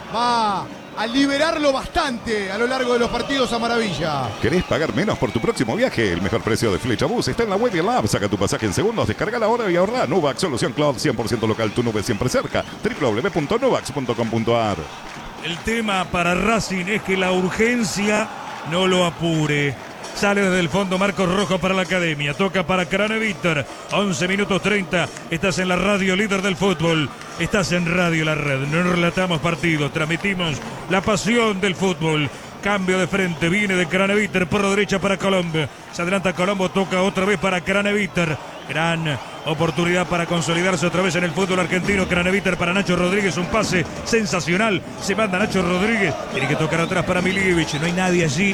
Va a liberarlo bastante a lo largo de los partidos a Maravilla. ¿Querés pagar menos por tu próximo viaje? El mejor precio de Flecha Bus está en la web y en la app. Saca tu pasaje en segundos, descarga la hora y ahorra. Nuvac, solución cloud cien por ciento local. Tu nube siempre cerca. doble u doble u doble u punto nuvax punto com punto a r. El tema para Racing es que la urgencia no lo apure. Sale desde el fondo Marcos Rojo para la academia. Toca para Craneviter. once minutos treinta. Estás en la radio líder del fútbol. Estás en Radio La Red. No relatamos partidos. Transmitimos la pasión del fútbol. Cambio de frente. Viene de Craneviter por la derecha para Colombo. Se adelanta Colombo. Toca otra vez para Craneviter. Gran oportunidad para consolidarse otra vez en el fútbol argentino. Craneviter para Nacho Rodríguez. Un pase sensacional. Se manda Nacho Rodríguez. Tiene que tocar atrás para Milievich. No hay nadie allí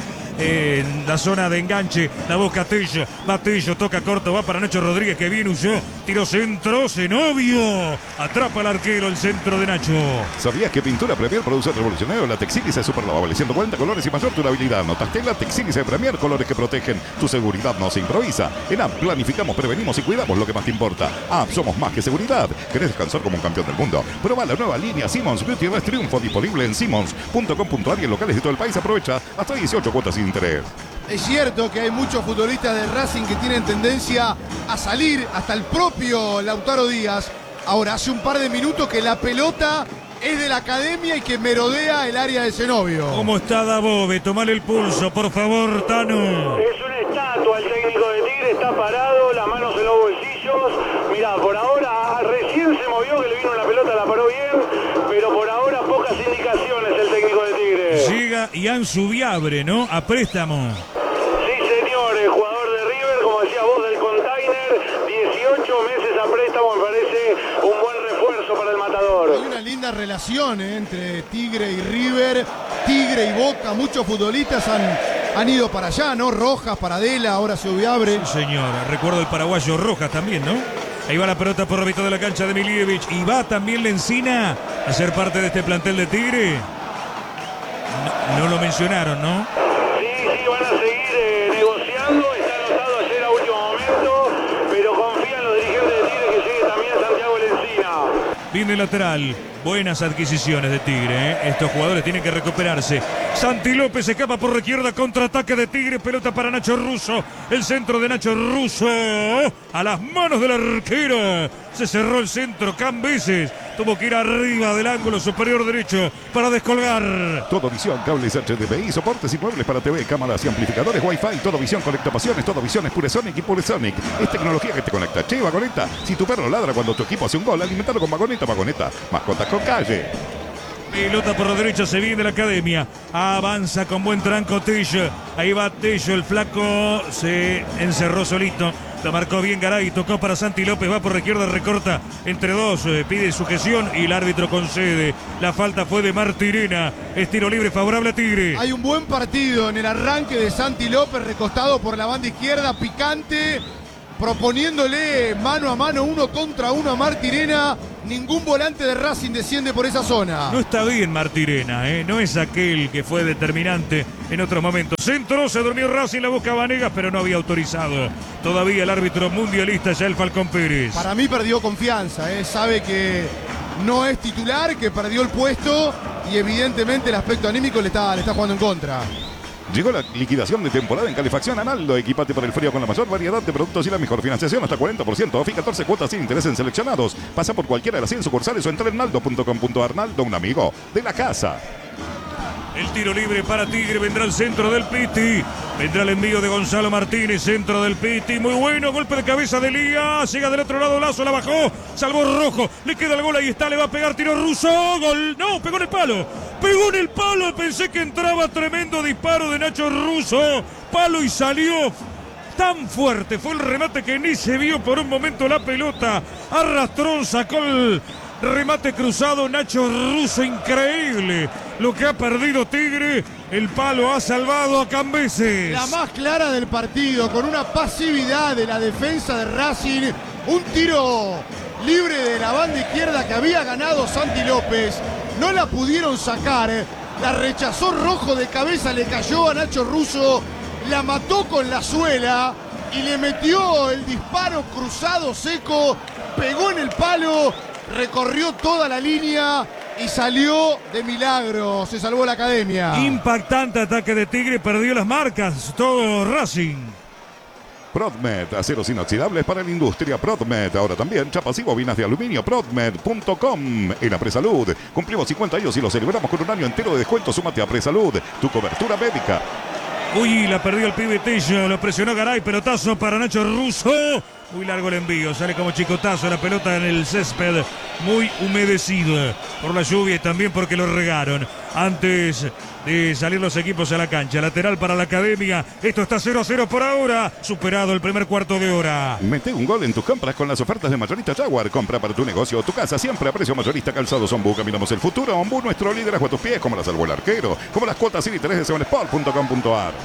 en la zona de enganche. La busca Tello. Va Tello. Toca corto. Va para Nacho Rodríguez que bien huyó. Tiro centro. Zenobio. Atrapa al arquero el centro de Nacho. ¿Sabías que Pintura Premier produce el revolucionario La Texílice Super Lavable? ciento cuarenta colores y mayor durabilidad. Notaste la Texílice Premier. Colores que protegen. Tu seguridad no se improvisa. En A M planificamos, prevenimos y cuidamos lo que más te importa. A M somos más que seguridad. ¿Querés descansar como un campeón del mundo? Prueba la nueva línea Simmons Beauty Rest Triunfo disponible en simmons punto com punto a r y en locales de todo el país. Aprovecha hasta dieciocho cuotas sin interés. Es cierto que hay muchos futbolistas de Racing que tienen tendencia a salir, hasta el propio Lautaro Díaz. Ahora, hace un par de minutos que la pelota es de la academia y que merodea el área de Zenobio. ¿Cómo está Dabove? Tomale el pulso, por favor, Tano. Es una estatua, el técnico de Tigre está parado, las manos en los bolsillos. Mirá, por ahora recién se movió, que le vino la pelota, la paró bien, pero por ahora pocas indicaciones el técnico de Tigre. Llega Ian Subiabre, ¿no? A préstamo. Sí, señor, el jugador de River, como decía vos, del Container, dieciocho meses a préstamo, me parece un buen refuerzo para el Matador. Hay una linda relación eh, entre Tigre y River, Tigre y Boca, muchos futbolistas han, han ido para allá, ¿no? Rojas, Paradela, ahora Subiabre. Sí, señor, recuerdo el paraguayo Rojas también, ¿no? Ahí va la pelota por la mitad de la cancha de Milievich. Y va también Lencina a ser parte de este plantel de Tigre. No, no lo mencionaron, ¿no? Sí, sí, van a seguir eh, negociando. Está anotado ayer a último momento, pero confían los dirigentes de Tigre que llegue también Santiago Lencina. Viene lateral. Buenas adquisiciones de Tigre, ¿eh? Estos jugadores tienen que recuperarse. Santi López escapa por la izquierda, contraataque de Tigre, pelota para Nacho Russo. El centro de Nacho Russo a las manos del arquero. Se cerró el centro, Cambeses. Tuvo que ir arriba del ángulo superior derecho para descolgar. Todo Visión, cables H D M I, soportes y muebles para T V, cámaras y amplificadores Wi-Fi. Todo Visión conecta pasiones, Todo Visión es Puresonic y Puresonic. Es tecnología que te conecta. Che, Vagoneta, si tu perro ladra cuando tu equipo hace un gol, alimentalo con Vagoneta, Vagoneta. Mascotas con calle. Pelota por la derecha, se viene la academia. Avanza con buen tranco Tello. Ahí va Tello, el flaco se encerró solito. La marcó bien Garay, tocó para Santi López, va por la izquierda, recorta entre dos, eh, pide sujeción y el árbitro concede. La falta fue de Martirena. Es tiro libre favorable a Tigre. Hay un buen partido en el arranque de Santi López, recostado por la banda izquierda, picante. proponiéndole mano a mano, uno contra uno a Martirena. Ningún volante de Racing desciende por esa zona. No está bien Martirena, ¿eh? No es aquel que fue determinante en otros momentos. Centro, se durmió Racing, la busca Vanegas, pero no había autorizado todavía el árbitro mundialista, ya el Falcón Pérez. Para mí perdió confianza, ¿eh? Sabe que no es titular, que perdió el puesto y evidentemente el aspecto anímico le está, le está jugando en contra. Llegó la liquidación de temporada en Calefacción Analdo. Equipate para el frío con la mayor variedad de productos y la mejor financiación hasta cuarenta por ciento. Ofi catorce cuotas sin interés en seleccionados. Pasa por cualquiera de las cien sucursales o entra en naldo punto com punto ar. Naldo, un amigo de la casa. El tiro libre para Tigre, vendrá el centro del Piti. Vendrá el envío de Gonzalo Martínez, centro del Piti. Muy bueno, golpe de cabeza de Lía. Llega del otro lado, Lazo la bajó. Salvó Rojo, le queda el gol, ahí está, le va a pegar tiro Russo. Gol, no, pegó en el palo. Pegó en el palo, pensé que entraba, tremendo disparo de Nacho Russo. Palo y salió. Tan fuerte fue el remate que ni se vio por un momento la pelota. Arrastró, sacó el remate cruzado. Nacho Russo, increíble lo que ha perdido Tigre. El palo ha salvado a Cambeses. La más clara del partido, con una pasividad de la defensa de Racing. Un tiro libre de la banda izquierda que había ganado Santi López. No la pudieron sacar. La rechazó Rojo de cabeza, le cayó a Nacho Russo. La mató con la suela y le metió el disparo cruzado seco. Pegó en el palo, recorrió toda la línea y salió de milagro. Se salvó la Academia. Impactante ataque de Tigre, perdió las marcas. Todo Racing. Prodmed, aceros inoxidables para la industria. Prodmed, ahora también chapas y bobinas de aluminio. Prodmed punto com. En Apresalud, cumplimos cincuenta años y lo celebramos con un año entero de descuento. Súmate a Apresalud, tu cobertura médica. Uy, la perdió el pibe Tello, lo presionó Garay, pelotazo para Nacho Russo. Muy largo el envío, sale como chicotazo la pelota en el césped, muy humedecido por la lluvia y también porque lo regaron antes de salir los equipos a la cancha. Lateral para la Academia, esto está cero a cero por ahora, superado el primer cuarto de hora. Mete un gol en tus compras con las ofertas de Mayorista Jaguar. Compra para tu negocio o tu casa, siempre a precio mayorista. Calzados Ombú, caminamos el futuro. Ombú, nuestro liderazgo a tus pies, como la salvó el arquero, como las cuotas sin interés de seven sport punto com punto ar.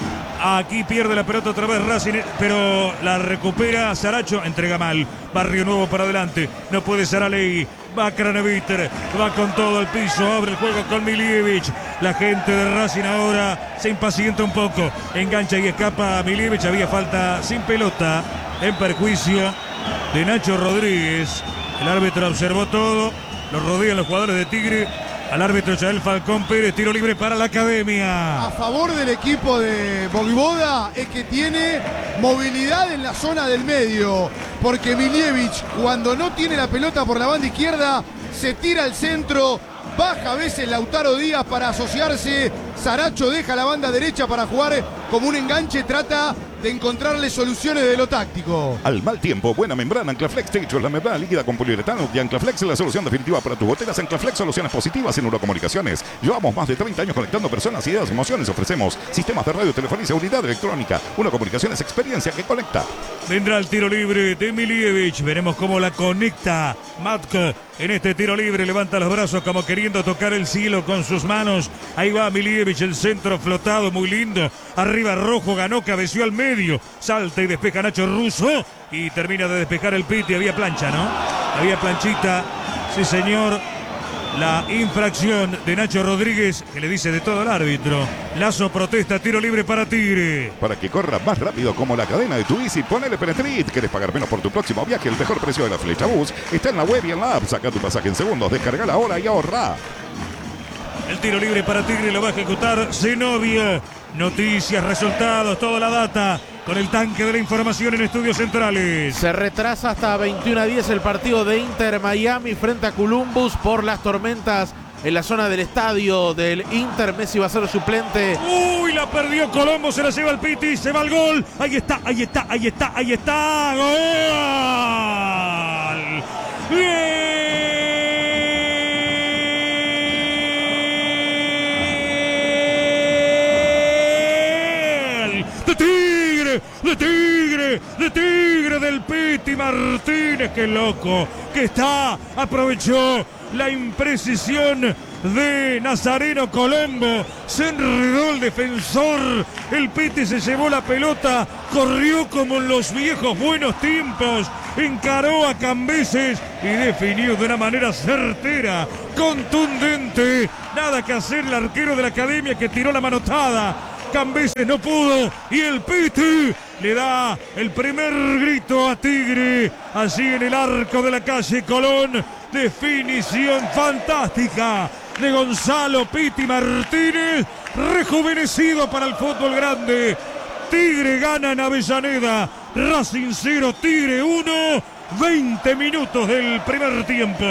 Aquí pierde la pelota otra vez Racing, pero la recupera Saracho, entrega mal. Barrio Nuevo para adelante, no puede Saraley. Va Kraneviter, va con todo al piso, abre el juego con Milievich. La gente de Racing ahora se impacienta un poco. Engancha y escapa a Milievich, había falta sin pelota en perjuicio de Nacho Rodríguez. El árbitro observó todo, lo rodean los jugadores de Tigre. Al árbitro Yael Falcón Pérez, tiro libre para la Academia. A favor del equipo de Voivoda es que tiene movilidad en la zona del medio, porque Milievich, cuando no tiene la pelota por la banda izquierda, se tira al centro, baja a veces Lautaro Díaz para asociarse, Saracho deja la banda derecha para jugar como un enganche, trata de encontrarle soluciones de lo táctico. Al mal tiempo, buena membrana Anclaflex Techo, la membrana líquida con poliuretano y Anclaflex es la solución definitiva para tus goteras. Anclaflex, soluciones positivas en Eurocomunicaciones. Llevamos más de treinta años conectando personas, ideas y emociones. Ofrecemos sistemas de radio, telefonía y seguridad electrónica. Una Comunicaciones, experiencia que conecta. Vendrá el tiro libre de Milievich. Veremos cómo la conecta Matko. En este tiro libre levanta los brazos como queriendo tocar el cielo con sus manos. Ahí va Milievich, el centro flotado, muy lindo. Arriba Rojo, ganó, cabeció al medio. Salta y despeja Nacho Russo. Y termina de despejar el Piti. Había plancha, ¿no? Había planchita. Sí, señor. La infracción de Nacho Rodríguez, que le dice de todo al árbitro. Lazo protesta, tiro libre para Tigre. Para que corra más rápido como la cadena de tu bici, ponele Penetrit. ¿Querés pagar menos por tu próximo viaje? El mejor precio de la Flecha Bus está en la web y en la app. Saca tu pasaje en segundos, descarga ahora y ahorra. El tiro libre para Tigre lo va a ejecutar Zenobia. Noticias, resultados, toda la data con el tanque de la información en Estudios Centrales. Se retrasa hasta veintiuno a diez el partido de Inter Miami frente a Columbus por las tormentas en la zona del estadio del Inter. Messi va a ser suplente. Uy, la perdió Colombo, se la lleva el Piti, se va el gol. Ahí está, ahí está, ahí está, ahí está. ¡Gol! ¡Bien! De Tigre, de Tigre, de Tigre del Piti Martínez, qué loco que está, aprovechó la imprecisión de Nazareno Colombo. Se enredó el defensor. El Piti se llevó la pelota. Corrió como en los viejos buenos tiempos. Encaró a Cambeses y definió de una manera certera, contundente. Nada que hacer el arquero de la academia que tiró la manotada. Cambeses no pudo y el Piti le da el primer grito a Tigre allí en el arco de la calle Colón. Definición fantástica de Gonzalo Piti Martínez, rejuvenecido para el fútbol grande. Tigre gana en Avellaneda, Racing cero, Tigre uno, veinte minutos del primer tiempo.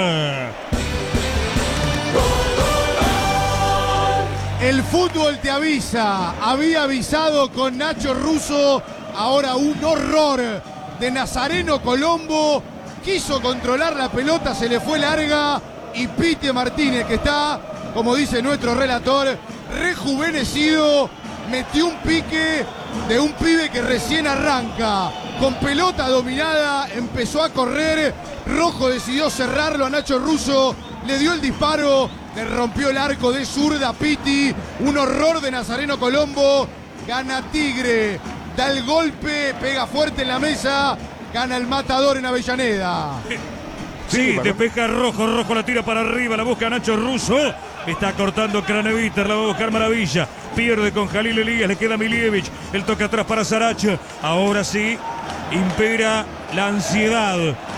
El fútbol te avisa, había avisado con Nacho Russo, ahora un horror de Nazareno Colombo, quiso controlar la pelota, se le fue larga y Piti Martínez, que está, como dice nuestro relator, rejuvenecido, metió un pique de un pibe que recién arranca, con pelota dominada, empezó a correr, Rojo decidió cerrarlo a Nacho Russo, le dio el disparo, le rompió el arco de zurda Piti, un horror de Nazareno Colombo, gana Tigre, da el golpe, pega fuerte en la mesa, gana el Matador en Avellaneda. Sí, despeja Rojo, Rojo la tira para arriba, la busca Nacho Russo, está cortando Craneviter, la va a buscar Maravilla, pierde con Jalil Elías, le queda Milievich, el toque atrás para Saracho, ahora sí, impera la ansiedad.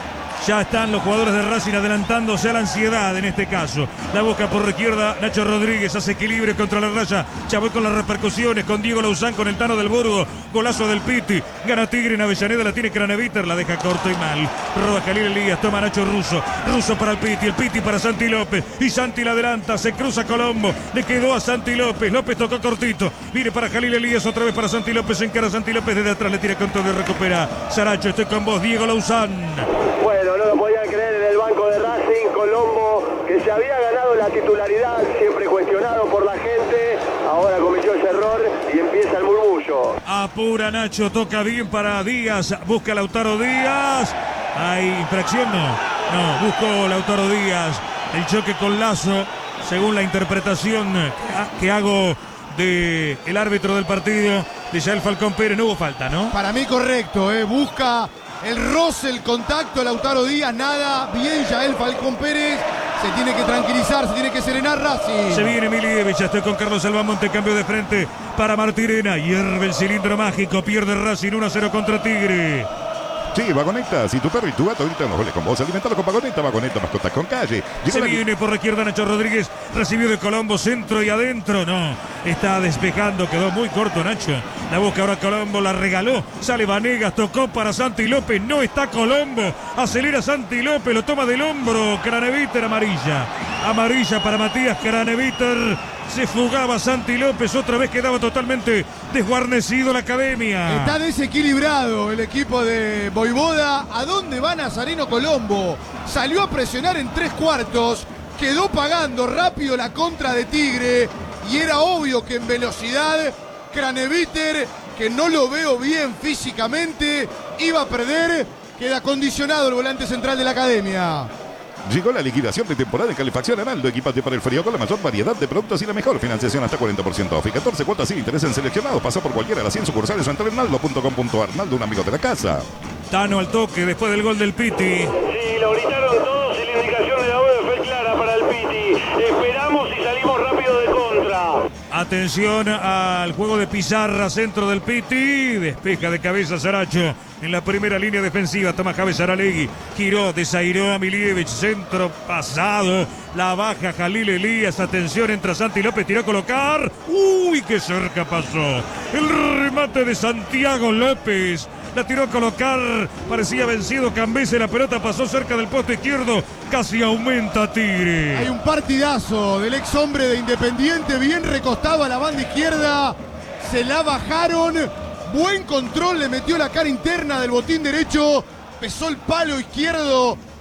Ya están los jugadores de Racing adelantándose a la ansiedad en este caso. La busca por izquierda Nacho Rodríguez, hace equilibrio contra la raya. Ya voy con las repercusiones, con Diego Lauzán, con el Tano del Burgo. Golazo del Piti. Gana Tigre en Avellaneda, la tiene Craneviter, la deja corto y mal. Roba Jalil Elías, toma Nacho Russo. Russo para el Piti, el Piti para Santi López. Y Santi la adelanta, se cruza Colombo. Le quedó a Santi López. López tocó cortito. Viene para Jalil Elías, otra vez para Santi López. Se encara Santi López desde atrás, le tira con todo y recupera. Saracho, estoy con vos, Diego Lauzán. Bueno, no lo podían creer en el banco de Racing, Colombo, que se había ganado la titularidad, siempre cuestionado por la gente, ahora cometió ese error y empieza el murmullo. Apura Nacho, toca bien para Díaz, busca a Lautaro Díaz. ¿Hay infracción? No, no, buscó Lautaro Díaz. El choque con Lazo, según la interpretación que hago del el árbitro del partido, de Yael Falcón Pérez, no hubo falta, ¿no? Para mí correcto, ¿eh? Busca el roce, el contacto, Lautaro Díaz, nada, bien Yael Falcón Pérez, se tiene que tranquilizar, se tiene que serenar Racing. Se viene Milievich, ya estoy con Carlos Albamonte, cambio de frente para Martirena, hierve el cilindro mágico, pierde Racing uno a cero contra Tigre. Sí, Vagoneta, si tu perro y tu gato gritan los goles con vos, alimentalo con Vagoneta, Vagoneta, mascotas con calle. Llegó Se la... viene por la izquierda Nacho Rodríguez, recibió de Colombo, centro y adentro, no, está despejando, quedó muy corto Nacho. La busca ahora Colombo, la regaló, sale Vanegas, tocó para Santi López, no está Colombo, acelera Santi López, lo toma del hombro, Craneviter, amarilla. Amarilla para Matías Craneviter. Se fugaba Santi López, otra vez quedaba totalmente desguarnecido la academia. Está desequilibrado el equipo de Voivoda. ¿A dónde va Nazareno Colombo? Salió a presionar en tres cuartos, quedó pagando rápido la contra de Tigre y era obvio que en velocidad Craneviter, que no lo veo bien físicamente, iba a perder. Queda condicionado el volante central de la academia. Llegó la liquidación de temporada en Calefacción Arnaldo. Equipate para el frío con la mayor variedad de productos y la mejor financiación hasta cuarenta por ciento off y catorce cuotas sin interés en seleccionados. Pasa por cualquiera de las cien sucursales o en arnaldo punto com punto ar. Arnaldo, un amigo de la casa. Tano al toque después del gol del Piti. Sí, lo gritaron todos y la indicación de la U E fue clara para el Piti. Esperamos y salimos rápido de contra. Atención al juego de pizarra, centro del Piti. Despeja de cabeza Saracho. En la primera línea defensiva, toma Javes Aralegui. Giró, desairó a Milievich. Centro pasado. La baja Jalil Elías. Atención, entra Santi López. Tiró a colocar. Uy, qué cerca pasó. El remate de Santiago López. La tiró a colocar. Parecía vencido Cambese. La pelota pasó cerca del poste izquierdo. Casi aumenta Tigre. Hay un partidazo del ex hombre de Independiente. Bien recostado a la banda izquierda. Se la bajaron. Buen control, le metió la cara interna del botín derecho, pesó el palo izquierdo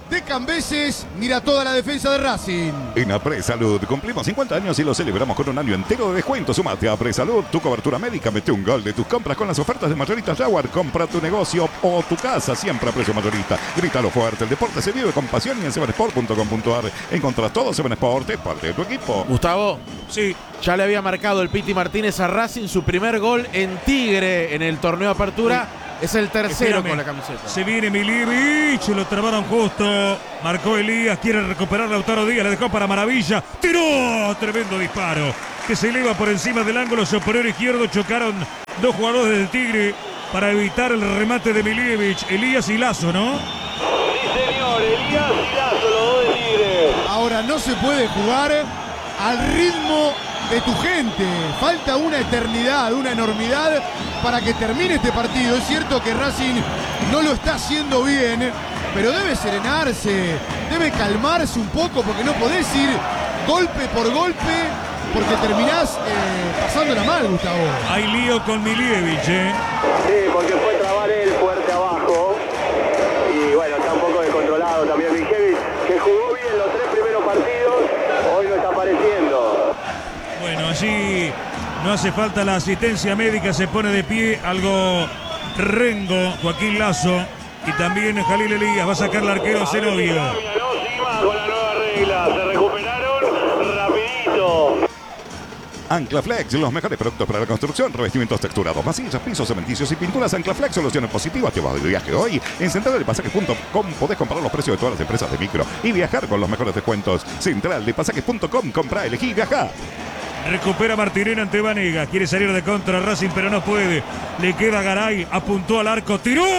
de Cambeses, mira toda la defensa de Racing. En Apresalud cumplimos cincuenta años y lo celebramos con un año entero de descuento. Sumate a Apresalud, tu cobertura médica, mete un gol de tus compras con las ofertas de Mayorista Jaguar. Compra tu negocio o tu casa siempre a precio mayorista. Grítalo fuerte, el deporte se vive con pasión y en seven sport punto com punto a r encontrás todo. Seven Sport es parte de tu equipo. Gustavo, sí, ya le había marcado el Piti Martínez a Racing su primer gol en Tigre en el torneo de apertura. Sí. Es el tercero Espérame. con la camiseta. Se viene Milievich, lo trabaron justo. Marcó Elías, quiere recuperar Lautaro Díaz, le dejó para Maravilla. ¡Tiró! Tremendo disparo que se eleva por encima del ángulo superior izquierdo. Chocaron dos jugadores del Tigre para evitar el remate de Milievich. Elías y Lazo, ¿no? Sí, señor, Elías y Lazo, los dos de Tigre. Ahora no se puede jugar al ritmo de tu gente. Falta una eternidad, una enormidad para que termine este partido. Es cierto que Racing no lo está haciendo bien, pero debe serenarse, debe calmarse un poco, porque no podés ir golpe por golpe, porque terminás eh, pasándola mal, Gustavo. Hay lío con Milievich, ¿eh? Sí, porque fue trabar él fuerte abajo. Y bueno, está un poco descontrolado también Milievich, que jugó bien los tres primeros partidos, hoy no está apareciendo. Bueno, allí no hace falta la asistencia médica, se pone de pie algo Rengo, Joaquín Lazo y también Jalil Elías. Va a sacar el arquero Zenobio. Con la nueva regla, se recuperaron rapidito. Anclaflex, los mejores productos para la construcción, revestimientos texturados, masillas, pisos, cementicios y pinturas. Anclaflex, soluciones positivas. Te vas de viaje hoy. En central de pasajes punto com podés comprar los precios de todas las empresas de micro y viajar con los mejores descuentos. central de pasajes punto com, compra, elegí y viaja. Recupera Martirena ante Vanega. Quiere salir de contra Racing, pero no puede. Le queda Garay. Apuntó al arco. ¡Tiró! ¡Gol!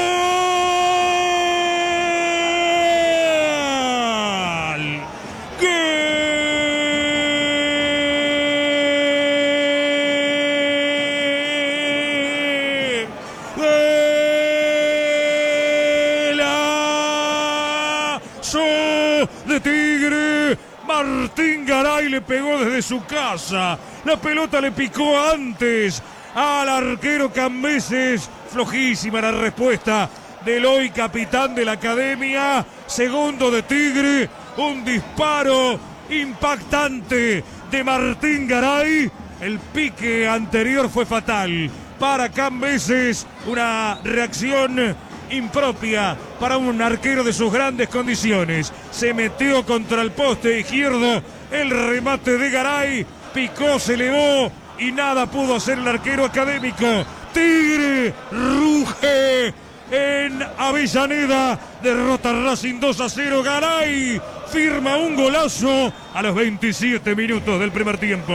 ¡Golazo de Tigre! Martín Garay le pegó desde su casa. La pelota le picó antes al arquero Cambeses. Flojísima la respuesta del hoy capitán de la academia. Segundo de Tigre. Un disparo impactante de Martín Garay. El pique anterior fue fatal para Cambeses. Una reacción impropia para un arquero de sus grandes condiciones. Se metió contra el poste izquierdo. El remate de Garay picó, se elevó y nada pudo hacer el arquero académico. Tigre ruge en Avellaneda. Derrota Racing dos a cero. Garay firma un golazo a los veintisiete minutos del primer tiempo.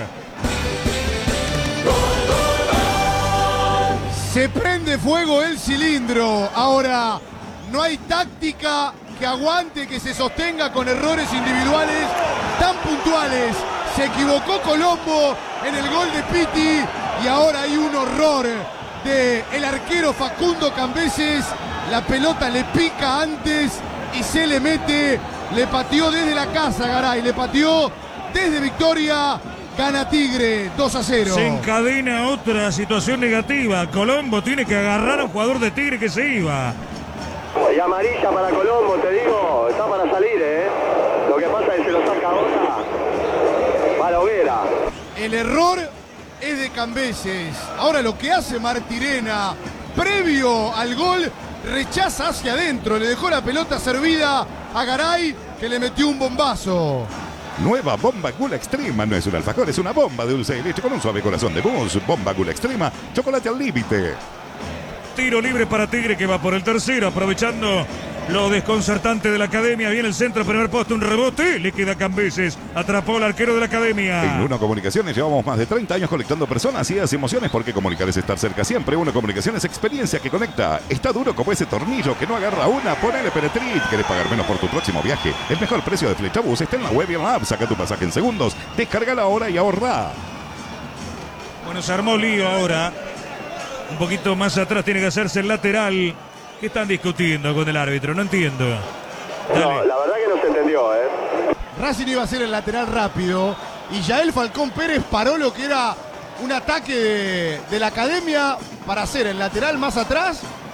Se prende fuego el cilindro. Ahora no hay táctica que aguante, que se sostenga con errores individuales tan puntuales. Se equivocó Colombo en el gol de Piti y ahora hay un horror de el arquero Facundo Cambeses. La pelota le pica antes y se le mete. Le pateó desde la casa Garay, le pateó desde Victoria. Gana Tigre dos a cero. Se encadena otra situación negativa. Colombo tiene que agarrar a un jugador de Tigre que se iba. Y amarilla para Colombo, te digo, está para salir, ¿eh? Lo que pasa es que se lo saca ahora a la hoguera. El error es de Cambeses. Ahora lo que hace Martirena, previo al gol, rechaza hacia adentro. Le dejó la pelota servida a Garay, que le metió un bombazo. Nueva Bomba Gula Extrema. No es un alfajor, es una bomba de dulce de leche con un suave corazón de mousse. Bomba Gula Extrema, chocolate al límite. Tiro libre para Tigre, que va por el tercero, aprovechando lo desconcertante de la academia. Viene el centro, primer poste, un rebote. Le queda Cambeses. Atrapó al arquero de la academia. En Uno Comunicaciones llevamos más de treinta años conectando personas, ideas y emociones, porque comunicar es estar cerca siempre. Uno Comunicaciones, experiencia que conecta. Está duro como ese tornillo que no agarra una. Ponele Penetrit. ¿Querés pagar menos por tu próximo viaje? El mejor precio de Flechabús está en la web y en la app. Saca tu pasaje en segundos. Descarga la hora y ahorra. Bueno, se armó lío ahora. Un poquito más atrás tiene que hacerse el lateral. ¿Qué están discutiendo con el árbitro? No entiendo. Dale. No, la verdad que no se entendió, ¿eh? Racing iba a ser el lateral rápido y Yael Falcón Pérez paró lo que era un ataque de, de la academia para hacer el lateral más atrás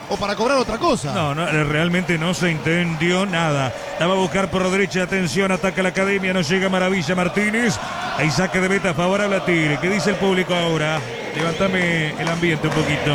o para cobrar otra cosa. No, no, realmente no se entendió nada. La va a buscar por derecha, atención, ataca la Academia, no llega Maravilla Martínez. Ahí saque de meta favorable a Tigre. ¿Qué dice el público ahora? Levantame el ambiente un poquito.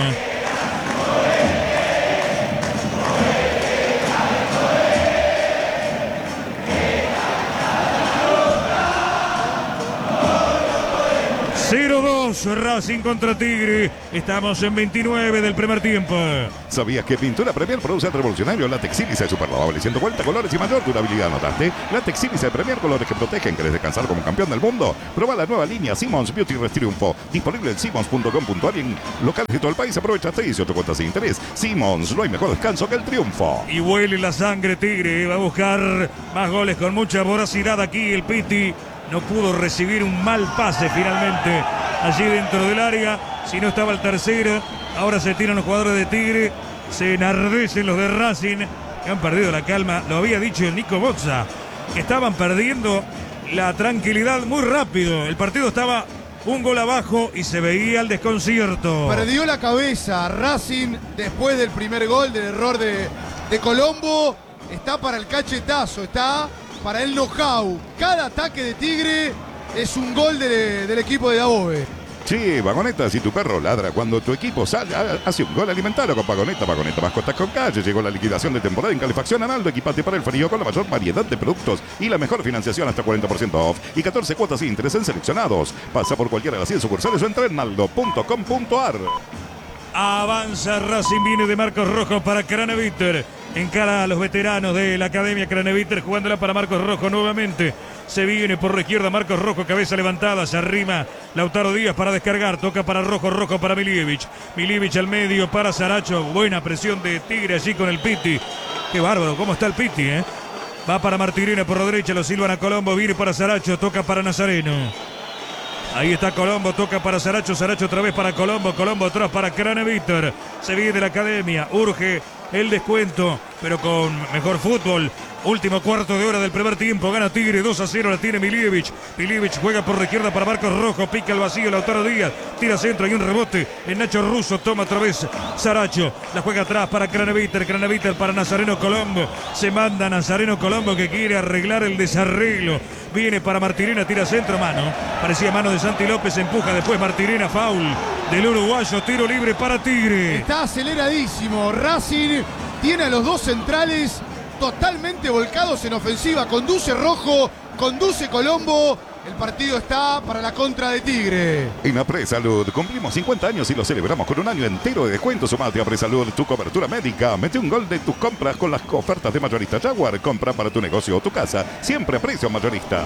cero dos, Racing contra Tigre. Estamos en veintinueve del primer tiempo. ¿Sabías que Pintura Premier produce el revolucionario látex sílice super lavable, ciento cuarenta colores y mayor durabilidad? ¿Notaste? Látex sílice Premier, colores que protegen. ¿Querés descansar como campeón del mundo? Proba la nueva línea Simmons Beauty Rest Triunfo. Disponible en simmons punto com punto ar y en locales de todo el país. Aprovecha hasta dieciocho cuotas sin interés. Simmons, no hay mejor descanso que el triunfo. Y huele la sangre Tigre. Va a buscar más goles con mucha voracidad aquí el Piti. No pudo recibir un mal pase finalmente allí dentro del área. Si no estaba el tercero. Ahora se tiran los jugadores de Tigre. Se enardecen los de Racing, que han perdido la calma. Lo había dicho el Nico Bozza, que estaban perdiendo la tranquilidad muy rápido. El partido estaba un gol abajo y se veía el desconcierto. Perdió la cabeza Racing después del primer gol, del error de, de Colombo. Está para el cachetazo, está para el knockout. Cada ataque de Tigre es un gol de, del equipo de Dabove. Sí, Vagoneta, si tu perro ladra cuando tu equipo sale, hace un gol, alimentalo con Vagoneta. Vagoneta, mascotas con calle. Llegó la liquidación de temporada en calefacción Analdo. Equipate para el frío con la mayor variedad de productos y la mejor financiación hasta cuarenta por ciento off y catorce cuotas sin interés en seleccionados. Pasa por cualquiera de las cien sucursales o entra en naldo punto com punto ar. Avanza Racing, viene de Marcos Rojo para Craneviter. Encara a los veteranos de la Academia Craneviter, jugándola para Marcos Rojo nuevamente. Se viene por la izquierda Marcos Rojo, cabeza levantada, se arrima Lautaro Díaz para descargar, toca para Rojo, Rojo para Milievich. Milievich al medio para Saracho, buena presión de Tigre allí con el Piti. Qué bárbaro, cómo está el Piti, ¿eh? Va para Martirena por la derecha, lo silban a Colombo, viene para Saracho, toca para Nazareno. Ahí está Colombo, toca para Saracho, Saracho otra vez para Colombo, Colombo atrás para Craneviter. Se viene de la Academia, urge el descuento, pero con mejor fútbol. Último cuarto de hora del primer tiempo, gana Tigre dos a cero, la tiene Milievich. Milievich juega por la izquierda para Marcos Rojo, pica el vacío, Lautaro Díaz, tira centro, hay un rebote en Nacho Russo, toma otra vez Saracho, la juega atrás para Craneviter, Craneviter para Nazareno Colombo, se manda Nazareno Colombo que quiere arreglar el desarreglo, viene para Martirena, tira centro, mano, parecía mano de Santi López, empuja después Martirena, foul del uruguayo, tiro libre para Tigre. Está aceleradísimo, Racing tiene a los dos centrales totalmente volcados en ofensiva, conduce Rojo, conduce Colombo, el partido está para la contra de Tigre. En Apresalud cumplimos cincuenta años y lo celebramos con un año entero de descuento. Sumate a Apresalud, tu cobertura médica. Mete un gol de tus compras con las ofertas de Mayorista Jaguar. Compra para tu negocio o tu casa, siempre a precio mayorista.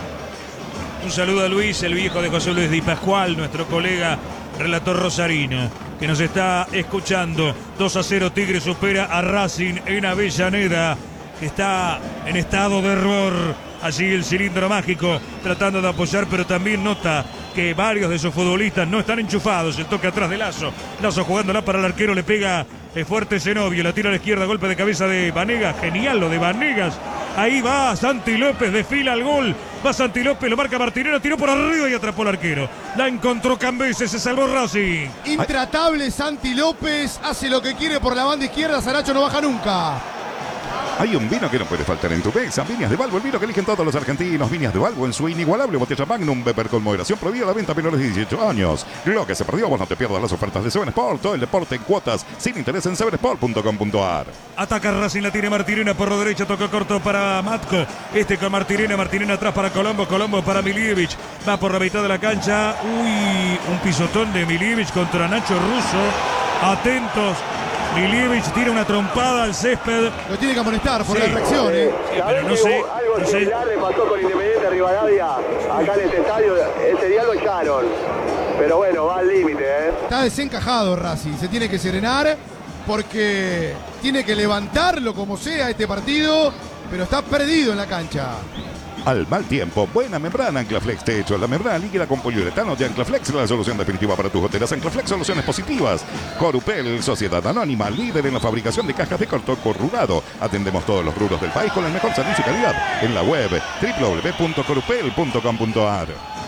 Un saludo a Luis, el viejo de José Luis Di Pascual, nuestro colega relator rosarino, que nos está escuchando. dos a cero, Tigre supera a Racing en Avellaneda, que está en estado de error. Allí el cilindro mágico tratando de apoyar, pero también nota que varios de sus futbolistas no están enchufados. El toque atrás de Lazo. Lazo jugándola para el arquero, le pega fuerte Zenobio, la tira a la izquierda, golpe de cabeza de Vanegas. Genial lo de Vanegas. Ahí va Santi López, desfila al gol. Va Santi López, lo marca Martinera, tiró por arriba y atrapó al arquero. La encontró Cambese, se salvó Racing. Intratable Santi López, hace lo que quiere por la banda izquierda, Saracho no baja nunca. Hay un vino que no puede faltar en tu mesa. Viñas de Balbo, el vino que eligen todos los argentinos. Viñas de Balbo en su inigualable botella Magnum, beber con moderación, prohibida la venta a menores de dieciocho años. Lo que se perdió, vos no te pierdas las ofertas de Seven Sport. Todo el deporte en cuotas, sin interés en seven sport punto com punto ar. Ataca Racing, la tiene Martirena por la derecha, toca corto para Matko. Este con Martirena, Martirena atrás para Colombo, Colombo para Milievich. Va por la mitad de la cancha. Uy, un pisotón de Milievich contra Nacho Russo. Atentos. Milievich tira una trompada al césped. Lo tiene que amonestar por sí. la reacción, ¿eh? Sí, pero no sé. Algo No sé. similar le pasó con Independiente Rivadavia acá en este estadio. Ese día lo echaron. Pero bueno, va al límite, ¿eh? Está desencajado Racing, se tiene que serenar porque tiene que levantarlo como sea este partido, pero está perdido en la cancha. Al mal tiempo, buena membrana Anclaflex Techo. La membrana líquida con poliuretano de Anclaflex, la solución definitiva para tus goteras. Anclaflex, soluciones positivas. Corupel, Sociedad Anónima, líder en la fabricación de cajas de cartón corrugado. Atendemos todos los rubros del país con el mejor servicio y calidad. En la web doble u doble u doble u punto corupel punto com punto ar.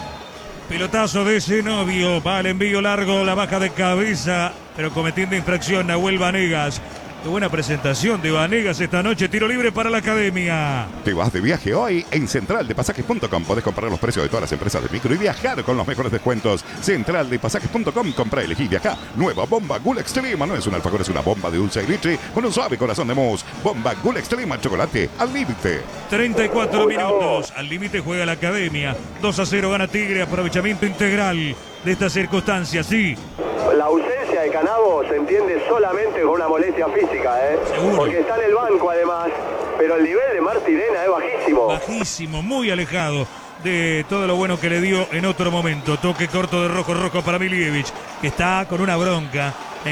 Pelotazo de Zenobio, va al envío largo, la baja de cabeza, pero cometiendo infracción Nahuel Vanegas. Qué buena presentación de Vanegas esta noche. Tiro libre para la academia. Te vas de viaje hoy en central de pasajes punto com. Podés comprar los precios de todas las empresas de micro y viajar con los mejores descuentos. central de pasajes punto com. Compra, elegí, viaja. Nueva bomba Ghoul Extrema. No es un alfajor, es una bomba de dulce y leche con un suave corazón de mousse. Bomba Ghoul Extrema, chocolate al límite. treinta y cuatro minutos. Al límite juega la academia. dos a cero gana Tigre. Aprovechamiento integral de esta circunstancia, sí. La ausencia de Canavo se entiende solamente con una molestia física, ¿eh? Seguro. Porque está en el banco además, pero el nivel de Martirena es bajísimo. Bajísimo, muy alejado de todo lo bueno que le dio en otro momento. Toque corto de Rojo Rojo para Milievich, que está con una bronca.